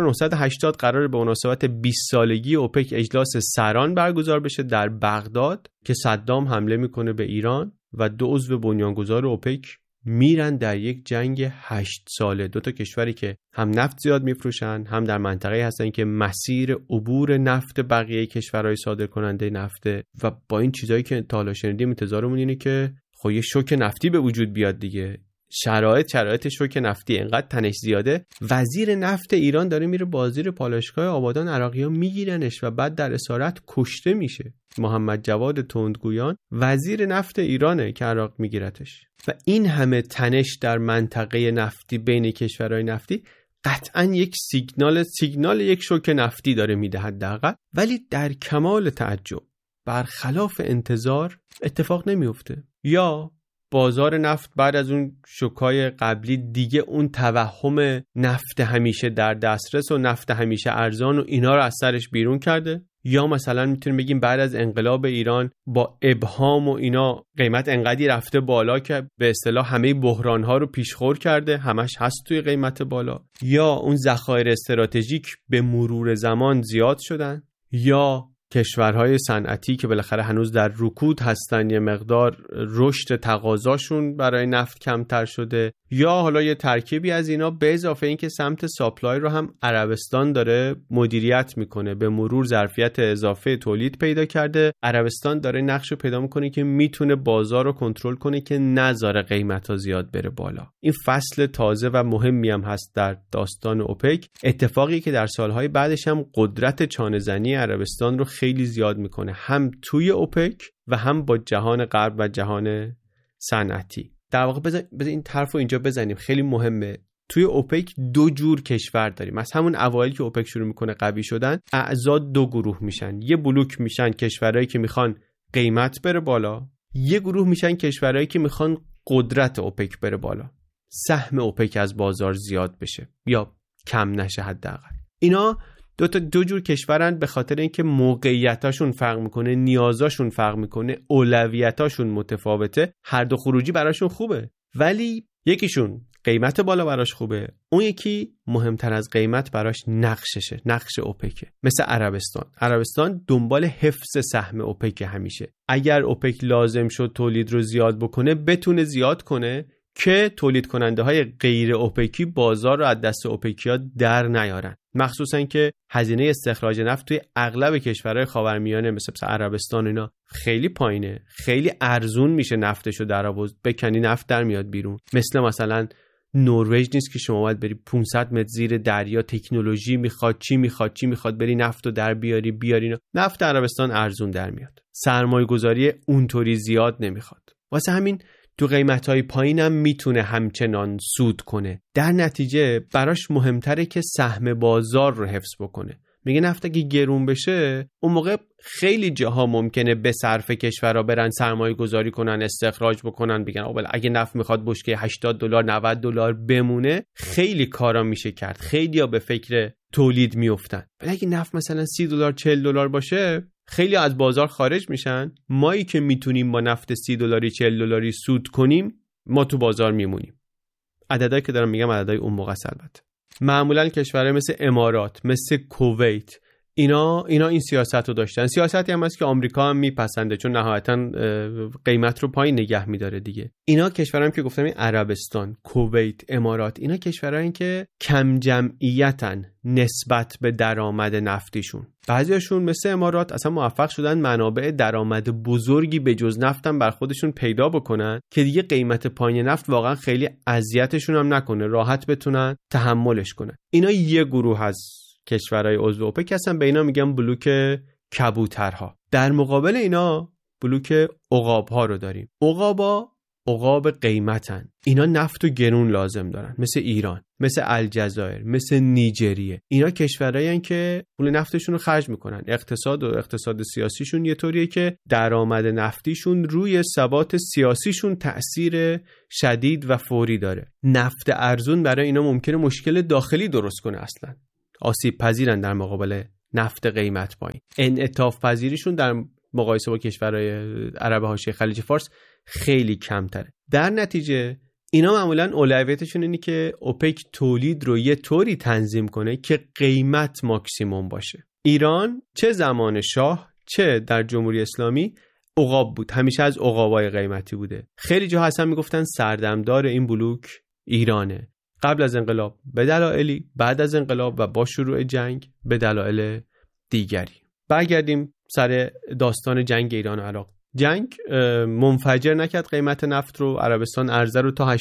1980 قراره به مناسبت 20 سالگی اوپک اجلاس سران برگزار بشه در بغداد که صدام حمله میکنه به ایران و 2 عضو بنیانگذار اوپک میرن در یک جنگ 8 ساله. 2 تا کشوری که هم نفت زیاد میفروشن، هم در منطقه هستن که مسیر عبور نفت بقیه کشورهای صادر کننده نفته و با این چیزایی که تا حالا شنیدیم انتظارمون اینه که خب یه شوک نفتی به وجود بیاد دیگه. شرایط شوک نفتی انقدر تنش زیاده، وزیر نفت ایران داره میره بازیر پالایشگاه آبادان، عراقی‌ها میگیرنش و بعد در اسارت کشته میشه. محمد جواد تندگویان وزیر نفت ایرانه که عراق میگیرتش. و این همه تنش در منطقه نفتی بین کشورهای نفتی قطعاً یک سیگنال یک شوک نفتی داره میده حداقل، ولی در کمال تعجب برخلاف انتظار اتفاق نمیفته. یا بازار نفت بعد از اون شوکای قبلی دیگه اون توهم نفت همیشه در دسترس و نفت همیشه ارزان و اینا رو از سرش بیرون کرده، یا مثلا میتونیم بگیم بعد از انقلاب ایران با ابهام و اینا قیمت انقدری رفته بالا که به اصطلاح همه بحران‌ها رو پیشخور کرده، همش هست توی قیمت بالا، یا اون ذخایر استراتژیک به مرور زمان زیاد شدن، یا کشورهای صنعتی که بالاخره هنوز در رکود هستن یه مقدار رشد تقاضاشون برای نفت کمتر شده، یا حالا یه ترکیبی از اینا، به اضافه این که سمت ساپلای رو هم عربستان داره مدیریت میکنه، به مرور ظرفیت اضافه تولید پیدا کرده، عربستان داره نقش رو پیدا میکنه که میتونه بازار رو کنترل کنه که نذاره قیمتا زیاد بره بالا. این فصل تازه و مهمی هم هست در داستان اوپک، اتفاقی که در سالهای بعدش هم قدرت چانه‌زنی عربستان رو خیلی زیاد میکنه، هم توی اوپک و هم با جهان غرب و جهان صنعتی. در واقع بذار این طرف رو اینجا بزنیم، خیلی مهمه. توی اوپک 2 جور کشور داریم. از همون اوایل که اوپک شروع میکنه قوی شدن، اعضا 2 گروه میشن. یه بلوک میشن کشورهایی که میخوان قیمت بره بالا، یه گروه میشن کشورهایی که میخوان قدرت اوپک بره بالا، سهم اوپک از بازار زیاد بشه یا کم نشه حداقل. اینا دو جور کشورن به خاطر اینکه موقعیتاشون فرق میکنه، نیازاشون فرق میکنه، اولویتاشون متفاوته. هر دو خروجی براشون خوبه، ولی یکیشون قیمت بالا براش خوبه، اون یکی مهمتر از قیمت براش نقششه، نقش اوپکه. مثل عربستان دنبال حفظ سهم اوپک همیشه. اگر اوپک لازم شد تولید رو زیاد بکنه، بتونه زیاد کنه که تولید کننده های غیر اوپکی بازار رو از دست اوپکیا در نیارن. مخصوصا که هزینه استخراج نفت توی اغلب کشورهای خاورمیانه مثل عربستان اینا خیلی پایینه، خیلی ارزون میشه نفتشو در آورد، بکنی نفت در میاد بیرون. مثلا نروژ نیست که شما باید بری 500 متر زیر دریا، تکنولوژی میخواد، چی میخواد بری نفتو در بیاری. نفت عربستان ارزون در میاد، سرمایه گذاری اونطوری زیاد نمیخواد، واسه همین تو قیمت‌های پایینم میتونه همچنان سود کنه. در نتیجه براش مهمتره که سهم بازار رو حفظ بکنه. میگه نفت اگه گرون بشه، اون موقع خیلی جاها ممکنه به صرف کشورها برن سرمایه گذاری کنن، استخراج بکنن، بگن اگه نفت میخواد بشکه $80 $90 بمونه، خیلی کارا میشه کرد، خیلی‌ها به فکر تولید میافتن. ولی اگه نفت مثلا $30 $40 باشه، خیلی از بازار خارج میشن. مایی که میتونیم با نفت $30 $40 سود کنیم، ما تو بازار میمونیم. عددایی که دارم میگم عددای اون موقع البته. معمولا کشورهای مثل امارات، مثل کویت، اینا این سیاست رو داشتن. سیاستی هم هست که آمریکا هم میپسنده، چون نهایتا قیمت رو پایین نگه میداره دیگه. اینا کشورام که گفتم، این عربستان، کویت، امارات، اینا کشورایی که کم جمعیتن نسبت به درآمد نفتیشون. بعضیاشون مثل امارات اصلا موفق شدن منابع درآمد بزرگی به جز نفتم بر خودشون پیدا بکنن که دیگه قیمت پایین نفت واقعا خیلی اذیتشون هم نکنه، راحت بتونن تحملش کنن. اینا یه گروه از کشورهای عضو اوپک هستن، به اینا میگن بلوک کبوترها. در مقابل اینا بلوک عقاب‌ها رو داریم. عقاب قیمتن. اینا نفت و گرون لازم دارن، مثل ایران، مثل الجزایر، مثل نیجریه. اینا کشورایی هستن که پول نفتشون رو خرج میکنن. اقتصاد سیاسیشون یه طوریه که درآمد نفتیشون روی ثبات سیاسیشون تأثیر شدید و فوری داره. نفت ارزون برای اینا ممکنه مشکل داخلی درست کنه، اصلا آسیب پذیرن در مقابل نفت قیمت پایین. انعطاف پذیریشون در مقایسه با کشورهای عرب حاشیه خلیج فارس خیلی کمتره. در نتیجه اینا معمولاً اولویتشون اینه که اوپک تولید رو یه طوری تنظیم کنه که قیمت ماکسیموم باشه. ایران چه زمان شاه چه در جمهوری اسلامی عقاب بود، همیشه از عقابای قیمتی بوده. خیلی جاها اصلا میگفتن سردمدار این بلوک ایرانه. قبل از انقلاب به دلایلی، بعد از انقلاب و با شروع جنگ به دلایل دیگری. برگردیم سر داستان جنگ ایران و عراق. جنگ منفجر نکرد قیمت نفت رو. عربستان عرضه رو تا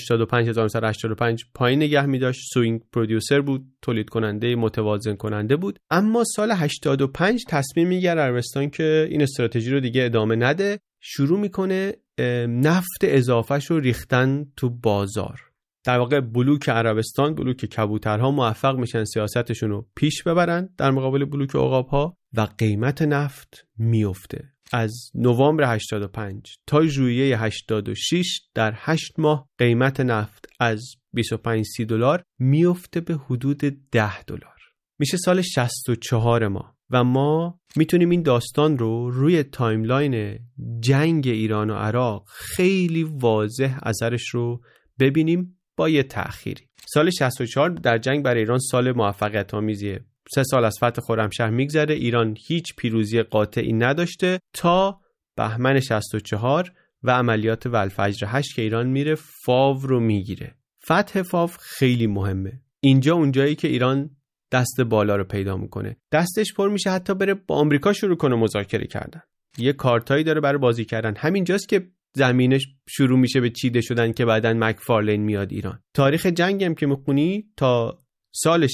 85,085 پایین نگه می داشت. سوینگ پرودیوسر بود، تولید کننده متوازن کننده بود. اما سال 85 تصمیم میگیره عربستان که این استراتژی رو دیگه ادامه نده، شروع میکنه نفت اضافهش رو ریختن تو بازار. در واقع بلوک عربستان، بلوک کبوترها موفق میشن سیاستشون رو پیش ببرن در مقابل بلوک عقابها و قیمت نفت میفته. از نوامبر 85 تا ژوئیه 86 در 8 ماه قیمت نفت از 25-30 دلار میفته به حدود 10 دلار. میشه سال 64 ما و ما میتونیم این داستان رو روی تایملاین جنگ ایران و عراق خیلی واضح اثرش رو ببینیم با یه تأخیری. سال 64 در جنگ برای ایران سال موفقیت آمیزیه. 3 سال از فتح خرمشهر میگذره، ایران هیچ پیروزی قاطعی نداشته تا بهمن 64 و عملیات والفجر 8 که ایران میره فاو رو میگیره. فتح فاو خیلی مهمه. اینجا اونجایی که ایران دست بالا رو پیدا میکنه، دستش پر میشه حتی بره با آمریکا شروع کنه مذاکره کردن. یه کارتایی داره برای بازی کردن. همینجاست که زمینش شروع میشه به چیده شدن که بعدن مکفارلین میاد ایران. تاریخ جنگ هم که میخونی تا سال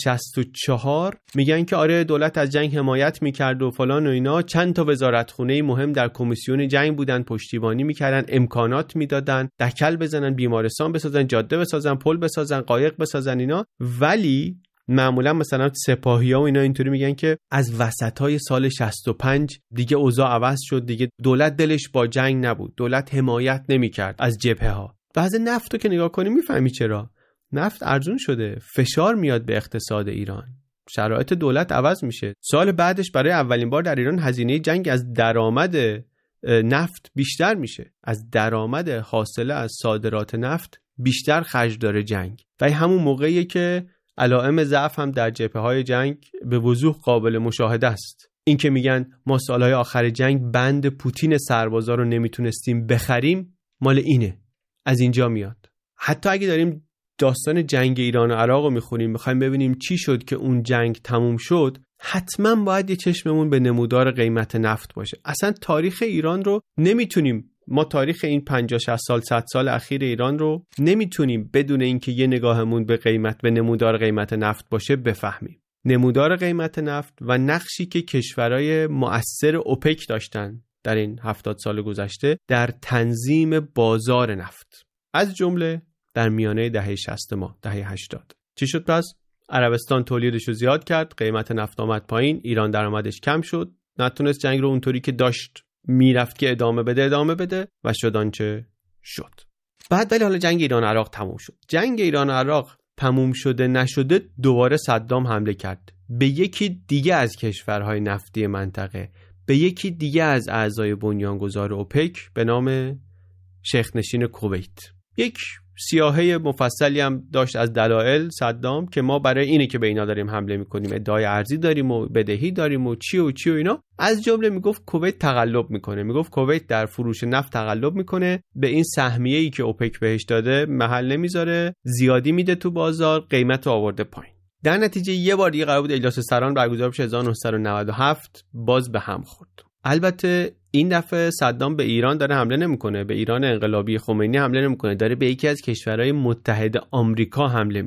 64 میگن که آره دولت از جنگ حمایت میکرد و فلان و اینا. چند تا وزارتخونه مهم در کمیسیون جنگ بودن، پشتیبانی میکردن، امکانات میدادن، دکل بزنن، بیمارستان بسازن، جاده بسازن، پل بسازن، قایق بسازن اینا. ولی معمولا مثلا سپاهی‌ها و اینا اینطوری میگن که از وسطای سال 65 دیگه اوضاع عوض شد، دیگه دولت دلش با جنگ نبود، دولت حمایت نمیکرد از جبهه‌ها. وضع نفت رو که نگاه کنی میفهمی چرا. نفت ارزون شده، فشار میاد به اقتصاد ایران، شرایط دولت عوض میشه. سال بعدش برای اولین بار در ایران هزینه جنگ از درآمد نفت بیشتر میشه، از درآمد حاصله از صادرات نفت بیشتر خرج داره جنگ. و همون موقعیه که علائم ضعف هم در جبهه‌های جنگ به وضوح قابل مشاهده است. این که میگن ما سالهای آخر جنگ بند پوتین سربازا رو نمیتونستیم بخریم، مال اینه، از اینجا میاد. حتی اگه داریم داستان جنگ ایران و عراق رو میخونیم، میخوایم ببینیم چی شد که اون جنگ تموم شد، حتما باید یه چشممون به نمودار قیمت نفت باشه. اصلا تاریخ ایران رو نمیتونیم، ما تاریخ این 50-60 سال 100 سال اخیر ایران رو نمیتونیم بدون اینکه یه نگاهمون به نمودار قیمت نفت باشه بفهمیم. نمودار قیمت نفت و نقشی که کشورهای مؤثر اوپک داشتن در این 70 سال گذشته در تنظیم بازار نفت، از جمله در میانه دهه 60 ما، دهه 80. چی شد پس؟ عربستان تولیدش رو زیاد کرد، قیمت نفت آمد پایین، ایران درآمدش کم شد، نتونست جنگ رو اونطوری که داشت میرفت که ادامه بده و شد آنچه شد. بعد ولی حالا جنگ ایران عراق تموم شد. جنگ ایران عراق تموم شده نشده، دوباره صدام حمله کرد به یکی دیگه از کشورهای نفتی منطقه، به یکی دیگه از اعضای بنیانگذار اوپک به نام شیخ نشین کویت. یک سیاهه مفصلی هم داشت از دلایل صدام که ما برای اینه که به اینا داریم حمله میکنیم، ادعای ارزی داریم و بدهی داریم و چی و اینا. از جمله میگفت کویت تقلب میکنه، میگفت کویت در فروش نفت تقلب میکنه، به این سهمیه‌ای که اوپک بهش داده محل نمیذاره، زیادی میده تو بازار، قیمت رو آورده پایین. در نتیجه یه بار دیگه قرار بود اجلاس سران برگزار بشه 1997، باز به هم خورد. البته این دفعه صدام به ایران داره حمله نمیکنه، به ایران انقلابی خمینی حمله نمیکنه، داره به یکی از کشورهای متحد آمریکا حمله میکنه.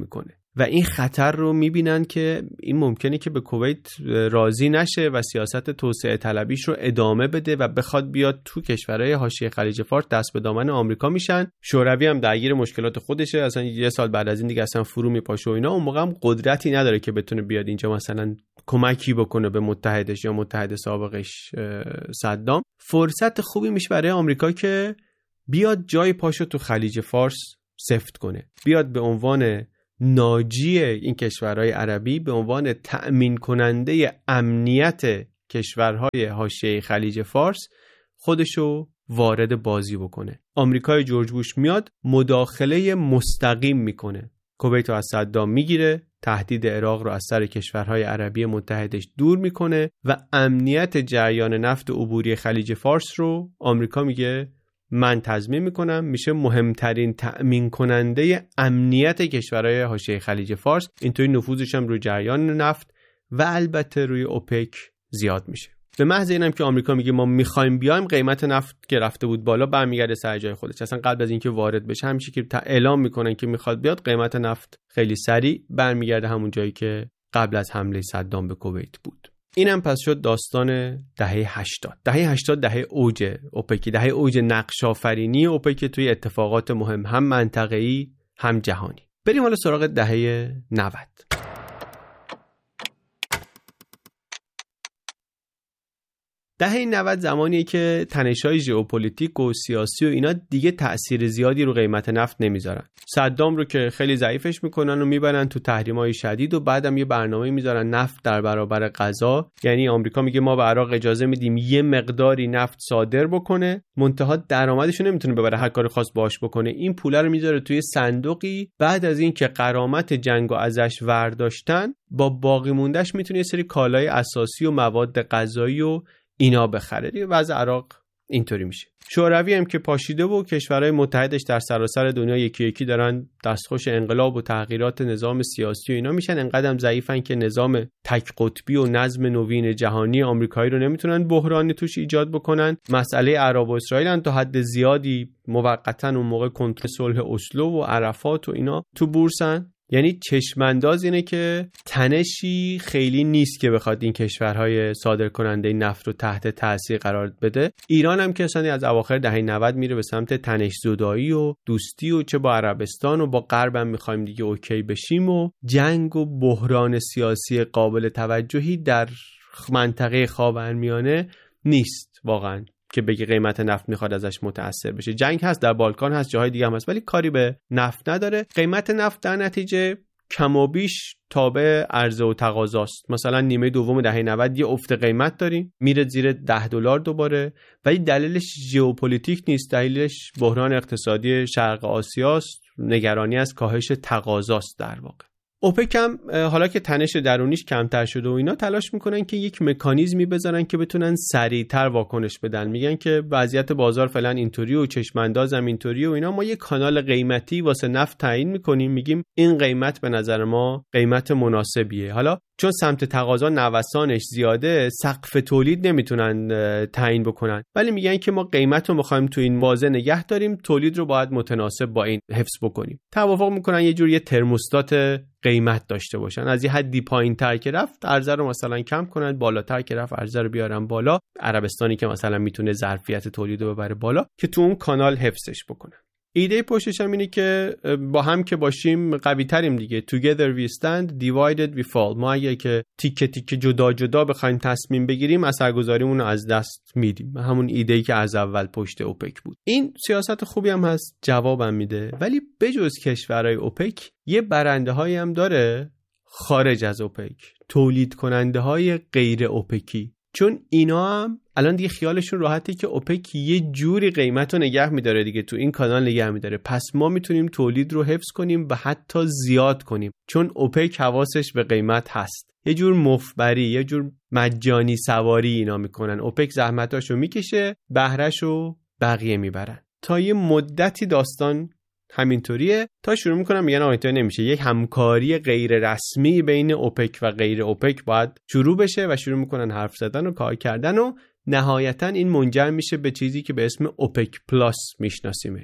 و این خطر رو میبینن که این ممکنه که به کویت راضی نشه و سیاست توسعه طلبیش رو ادامه بده و بخواد بیاد تو کشورهای حاشیه خلیج فارس دست به دامن آمریکا میشن. شوروی هم درگیر مشکلات خودشه، اصلا یه سال بعد از این دیگه اصلا فرو میپاشه و اینا. اون موقع هم قدرتی نداره که بتونه بیاد اینجا مثلا کمکی بکنه به متحدش یا متحد سابقش صدام. فرصت خوبی میشه برای آمریکا که بیاد جای پاشو تو خلیج فارس سفت کنه، بیاد به عنوان ناجی این کشورهای عربی، به عنوان تأمین کننده امنیت کشورهای حاشیه خلیج فارس خودشو وارد بازی بکنه. آمریکای جورج بوش میاد مداخله مستقیم میکنه، کویت رو از صدام میگیره، تهدید عراق رو از سر کشورهای عربی متحدش دور میکنه و امنیت جریان نفت عبوری خلیج فارس رو آمریکا میگه من تضمین میکنم، میشه مهمترین تأمین کننده امنیت کشورهای حاشیه خلیج فارس. اینطوری نفوذش هم روی جریان نفت و البته روی اوپک زیاد میشه. به محض اینم که آمریکا میگه ما میخوایم بیایم، قیمت نفت که رفته بود بالا برمیگرده سر جای خودش. اصلا قبل از اینکه وارد بشه همیشه که اعلام میکنن که میخواد بیاد، قیمت نفت خیلی سریع برمیگرده همون جایی که قبل از حمله صدام به کویت بود. اینم پس شد داستان دهه 80. دهه 80 دهه اوج اوپک، دهه اوج نقش آفرینی اوپک توی اتفاقات مهم، هم منطقه‌ای هم جهانی. بریم حالا سراغ دهه 90. دهه 90 زمانیه که تنش‌های ژئوپلیتیک و سیاسی و اینا دیگه تأثیر زیادی رو قیمت نفت نمیذارن. صدام رو که خیلی ضعیفش میکنن و میبرن تو تحریم‌های شدید و بعدم یه برنامه میذارن نفت در برابر غذا. یعنی آمریکا میگه ما به عراق اجازه میدیم یه مقداری نفت صادر بکنه، منتها درآمدش رو نمیتونه ببره، هر کاری خواست باهاش بکنه. این پوله رو میذاره توی صندوقی، بعد از این که غرامت جنگو ازش ورداشتن، با باقی موندهش میتونه یه سری کالای اساسی و مواد غذایی و اینا بخره. دیگه وضع عراق اینطوری میشه. شوروی هم که پاشیده و کشورهای متحدش در سراسر دنیا یکی یکی دارن دستخوش انقلاب و تغییرات نظام سیاسی و اینا میشن، انقدرم ضعیفن که نظام تک قطبی و نظم نوین جهانی آمریکایی رو نمیتونن بحرانی توش ایجاد بکنن. مسئله عرب و اسرائیل هم تا حد زیادی موقتا اون موقع کنترل صلح اسلو و عرفات و اینا تو بورسن. یعنی چشمانداز اینه که تنشی خیلی نیست که بخواد این کشورهای صادر کننده نفت رو تحت تاثیر قرار بده. ایران هم که اصلا از اواخر دهه 90 میره به سمت تنش زدایی و دوستی و چه با عربستان و با غرب هم میخوایم دیگه اوکی بشیم و جنگ و بحران سیاسی قابل توجهی در منطقه خاورمیانه نیست واقعا که بگی قیمت نفت میخواد ازش متأثر بشه. جنگ هست، در بالکان هست، جاهای دیگه هم هست، ولی کاری به نفت نداره. قیمت نفت در نتیجه کم و بیش تابع عرضه و تقاضاست. مثلا نیمه دوم دهه 90 یه افت قیمت داریم، میره زیر $10 دوباره، ولی دلیلش ژئوپلیتیک نیست، دلیلش بحران اقتصادی شرق آسیاست، نگرانی از کاهش تقاضاست در واقع. اوپک هم حالا که تنش درونیش کمتر شده و اینا، تلاش میکنن که یک مکانیزمی بذارن که بتونن سریعتر واکنش بدن. میگن که وضعیت بازار فعلا اینطوری و چشماندازم اینطوری و اینا، ما یک کانال قیمتی واسه نفت تعیین میکنیم، میگیم این قیمت به نظر ما قیمت مناسبیه. حالا چون سمت تقاضا نوسانش زیاده، سقف تولید نمیتونن تعیین بکنن، ولی میگن که ما قیمت رو میخوایم تو این بازه نگه داریم، تولید رو باید متناسب با این حفظ بکنیم. توافق میکنن یه جور یه ترموستات قیمت داشته باشن، از یه حدی پایین‌تر که رفت عرضه رو مثلا کم کنن، بالاتر که رفت عرضه رو بیارن بالا. عربستانی که مثلا میتونه ظرفیت تولید رو ببره بالا که تو اون کانال حفظش بکنن. ایده پشتش هم اینه که با هم که باشیم قوی تریم دیگه. Together we stand, divided we fall. ما اگه که تیکه تیکه جدا جدا بخوایم تصمیم بگیریم، اثرگذاریمون رو از دست میدیم. همون ایده‌ای که از اول پشت اوپک بود. این سیاست خوبی هم هست، جوابم میده، ولی بجز کشورهای اوپک یه برنده هایی هم داره خارج از اوپک، تولید کننده های غیر اوپکی. چون اینا هم الان دیگه خیالشون راحته که اوپک یه جوری قیمت رو نگه میداره دیگه، تو این کانال نگه میداره، پس ما میتونیم تولید رو حفظ کنیم و حتی زیاد کنیم، چون اوپک حواسش به قیمت هست. یه جور مفبری، یه جور مجانی سواری اینا میکنن. اوپک زحمتاشو میکشه، بهرهشو بقیه میبرن. تا یه مدتی داستان همینطوریه تا شروع میکنن میگن آقا اینطوری نمیشه، یک همکاری غیر رسمی بین اوپک و غیر اوپک باید شروع بشه و شروع میکنن حرف زدن و کار کردن و نهایتا این منجر میشه به چیزی که به اسم اوپک پلاس میشناسیمش.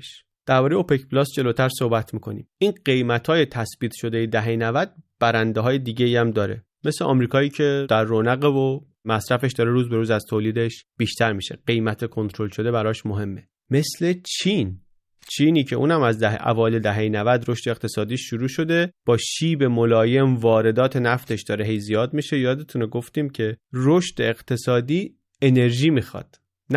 درباره اوپک پلاس جلوتر صحبت میکنیم. این قیمت‌های تثبیت شده دهه 90 برنده‌های دیگه‌ای هم داره، مثل آمریکایی که در رونق و مصرفش داره روز به روز از تولیدش بیشتر میشه، قیمت کنترل شده براش مهمه. مثل چینی که اونم از اوایل دهه 90 رشد اقتصادی شروع شده، با شیب ملایم واردات نفتش داره هی زیاد میشه. یادتونه گفتیم که رشد اقتصادی انرژی میخواد،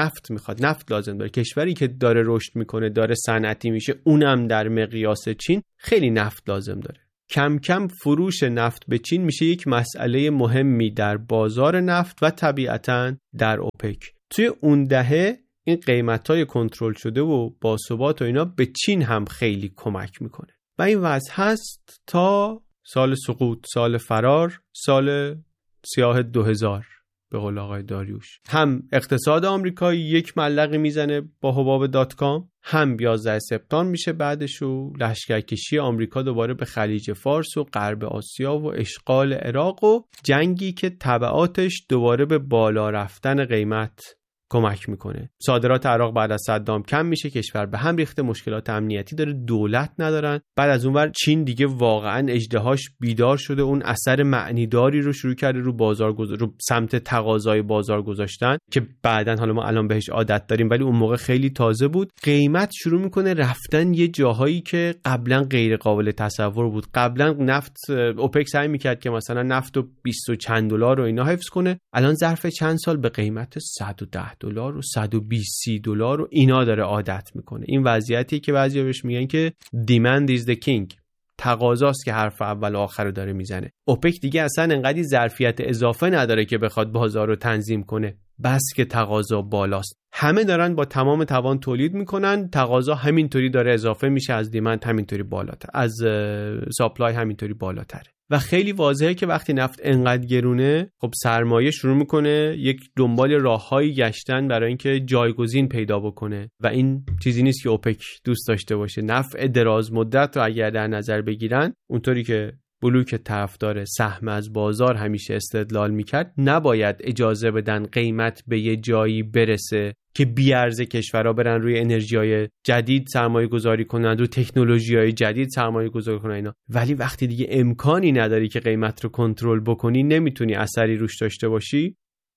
نفت لازم داره. کشوری که داره رشد میکنه، داره صنعتی میشه، اونم در مقیاس چین خیلی نفت لازم داره. کم کم فروش نفت به چین میشه یک مسئله مهمی در بازار نفت و طبیعتاً در اوپک. توی اون دهه این قیمت‌های کنترل شده و باثبات و اینا به چین هم خیلی کمک میکنه و این وضع هست تا سال سقوط، سال فرار، سال سیاه 2000 به قول آقای داریوش. هم اقتصاد آمریکایی یک ملقی میزنه با حباب .com، هم 11 سپتامبر میشه بعدش و لشکرکشی آمریکا دوباره به خلیج فارس و غرب آسیا و اشغال عراق و جنگی که تبعاتش دوباره به بالا رفتن قیمت کمک میکنه. صادرات عراق بعد از صدام کم میشه، کشور به هم ریخته، مشکلات امنیتی داره، دولت ندارن. بعد از اونور چین دیگه واقعا اژدهاش بیدار شده، اون اثر معنیداری رو شروع کرده رو بازار رو سمت تقاضای بازار گذاشتن که بعدن حالا ما الان بهش عادت داریم ولی اون موقع خیلی تازه بود. قیمت شروع میکنه رفتن یه جاهایی که قبلا غیر قابل تصور بود. قبلا نفت اوپک سعی میکرد که مثلا نفت رو 20 و چند دلار و اینا حفظ کنه، الان ظرف چند سال به قیمت 110 دلار و 120 دلار و اینا داره عادت میکنه. این وضعیتی که بعضیا بهش میگن که demand is the king، تقاضاست که حرف اول و آخر رو داره میزنه. اوپک دیگه اصلا انقدر ظرفیت اضافه نداره که بخواد بازار رو تنظیم کنه، بس که تقاضا بالاست. همه دارن با تمام توان تولید میکنن، تقاضا همینطوری داره اضافه میشه، از دیمند همینطوری بالاتر، از ساپلای همینطوری بالاتره. و خیلی واضحه که وقتی نفت انقدر گرونه، خب سرمایه شروع میکنه یک دنبال راههایی گشتن برای اینکه جایگزین پیدا بکنه و این چیزی نیست که اوپک دوست داشته باشه. نفع دراز مدت رو اگر در نظر بگیرن، اونطوری که بلوک طرفدار سهم از بازار همیشه استدلال میکرد، نباید اجازه بدن قیمت به یه جایی برسه که بیارزه کشورها برن روی انرژی‌های جدید سرمایه گذاری کنن، روی تکنولوژی‌های جدید سرمایه گذاری کنن اینا. ولی وقتی دیگه امکانی نداری که قیمت رو کنترل بکنی، نمیتونی اثری روش داشته باشی،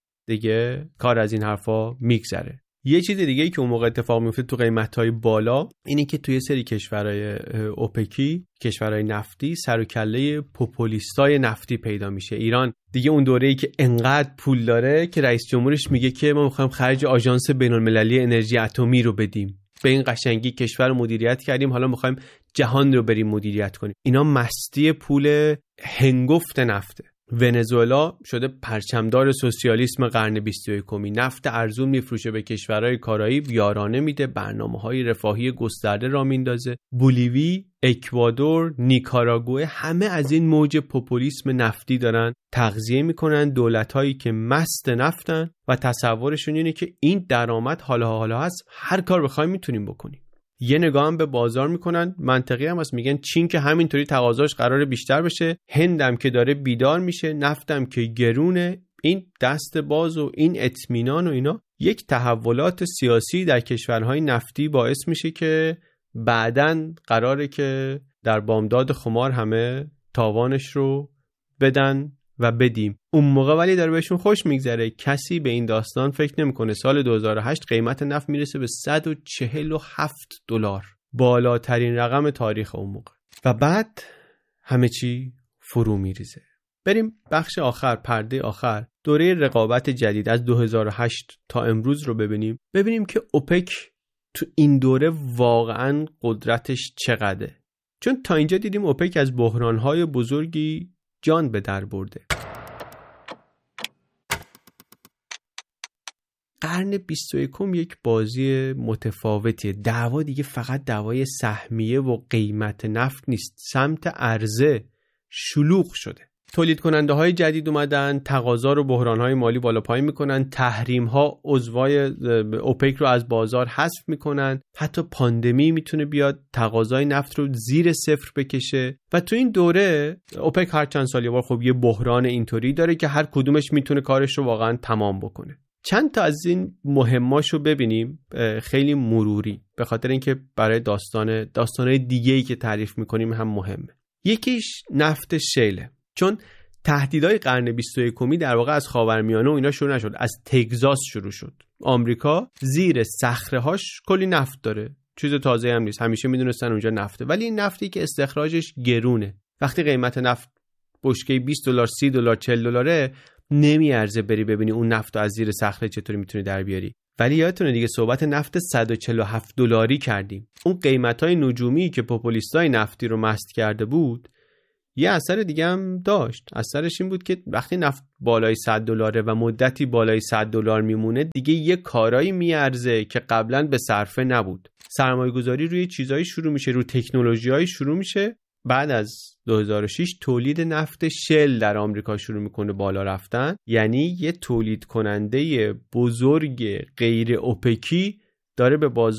دیگه کار از این حرفا میگذره. یه چیز دیگه ای که اون موقع اتفاق میفته تو قیمت‌های بالا اینه که توی سری کشورهای اوپکی، کشورهای نفتی، سر و کله پوپولیستای نفتی پیدا میشه. ایران دیگه اون دوره‌ای که انقدر پول داره که رئیس جمهورش میگه که ما می‌خوایم خرج آژانس بین‌المللی انرژی اتمی رو بدیم. به این قشنگی کشور رو مدیریت کردیم، حالا می‌خوایم جهان رو بریم مدیریت کنیم. اینا مستی پول هنگفت نفته. ونزوئلا شده پرچمدار سوسیالیسم قرن 21. نفت ارزون میفروشه به کشورهای کارائیب، یارانه میده، برنامه‌های رفاهی گسترده را میندازه. بولیوی، اکوادور، نیکاراگوئه، همه از این موج پوپولیسم نفتی دارن تغذیه میکنن. دولت‌هایی که مست نفتن و تصورشون اینه که این درآمد حالا هست، هر کار بخوایم میتونیم بکنیم. یه نگاه هم به بازار میکنن، منطقی هم هست، میگن چین که همینطوری تقاضاش قراره بیشتر بشه، هندم که داره بیدار میشه، نفتم که گرونه، این دست باز و این اطمینان و اینا یک تحولات سیاسی در کشورهای نفتی باعث میشه که بعدن قراره که در بامداد خمار همه تاوانش رو بدن و بدیم. اون موقع ولی داره بهشون خوش میگذره، کسی به این داستان فکر نمیکنه. سال 2008 قیمت نفت میرسه به 147 دلار، بالاترین رقم تاریخ اون موقع، و بعد همه چی فرو میریزه. بریم بخش آخر، پرده آخر، دوره رقابت جدید از 2008 تا امروز رو ببینیم که اوپک تو این دوره واقعا قدرتش چقدره. چون تا اینجا دیدیم اوپک از بحرانهای بزرگی جان به در برده. قرن 21 یک بازی متفاوتیه. دعوا دیگه فقط دعوای سهمیه و قیمت نفت نیست، سمت عرضه شلوغ شده. تولید کننده های جدید اومدن، تقاضا رو بحران‌های مالی بالا پایین میکنن، تحریم ها عضوای اوپک رو از بازار حذف میکنن، حتی پاندمی میتونه بیاد تقاضای نفت رو زیر صفر بکشه. و تو این دوره اوپک هر چند سال یه بار خب یه بحران اینطوری داره که هر کدومش میتونه کارش رو واقعا تمام بکنه. چند تا از این مهماشو ببینیم خیلی مروری، به خاطر اینکه برای داستانهای دیگه‌ای که تعریف میکنیم هم مهمه. یکیش نفت شیله، چون تهدیدهای قرن 21 در واقع از خاورمیانه و اینا شروع نشد، از تگزاس شروع شد. آمریکا زیر صخره‌هاش کلی نفت داره، چیز تازه هم نیست، همیشه میدونستن اونجا نفته، ولی این نفتی که استخراجش گرونه. وقتی قیمت نفت بشکه $20 $30 $40 نمیارزه بری ببینی اون نفتو از زیر صخره چطوری میتونی در بیاری. ولی یادتونه دیگه صحبت نفت $147 کردیم. اون قیمتای نجومی که پوپولیستای نفتی رو مست کرده بود یه اثر دیگه هم داشت. اثرش این بود که وقتی نفت بالای $100 و مدتی بالای $100 میمونه دیگه یه کارایی میارزه که قبلا به صرفه نبود. سرمایه‌گذاری روی چیزایی شروع میشه، روی تکنولوژی‌های شروع میشه. بعد از 2006 تولید نفت شل در آمریکا شروع میکنه بالا رفتن، یعنی یه تولید کننده بزرگ غیر اوپکی داره به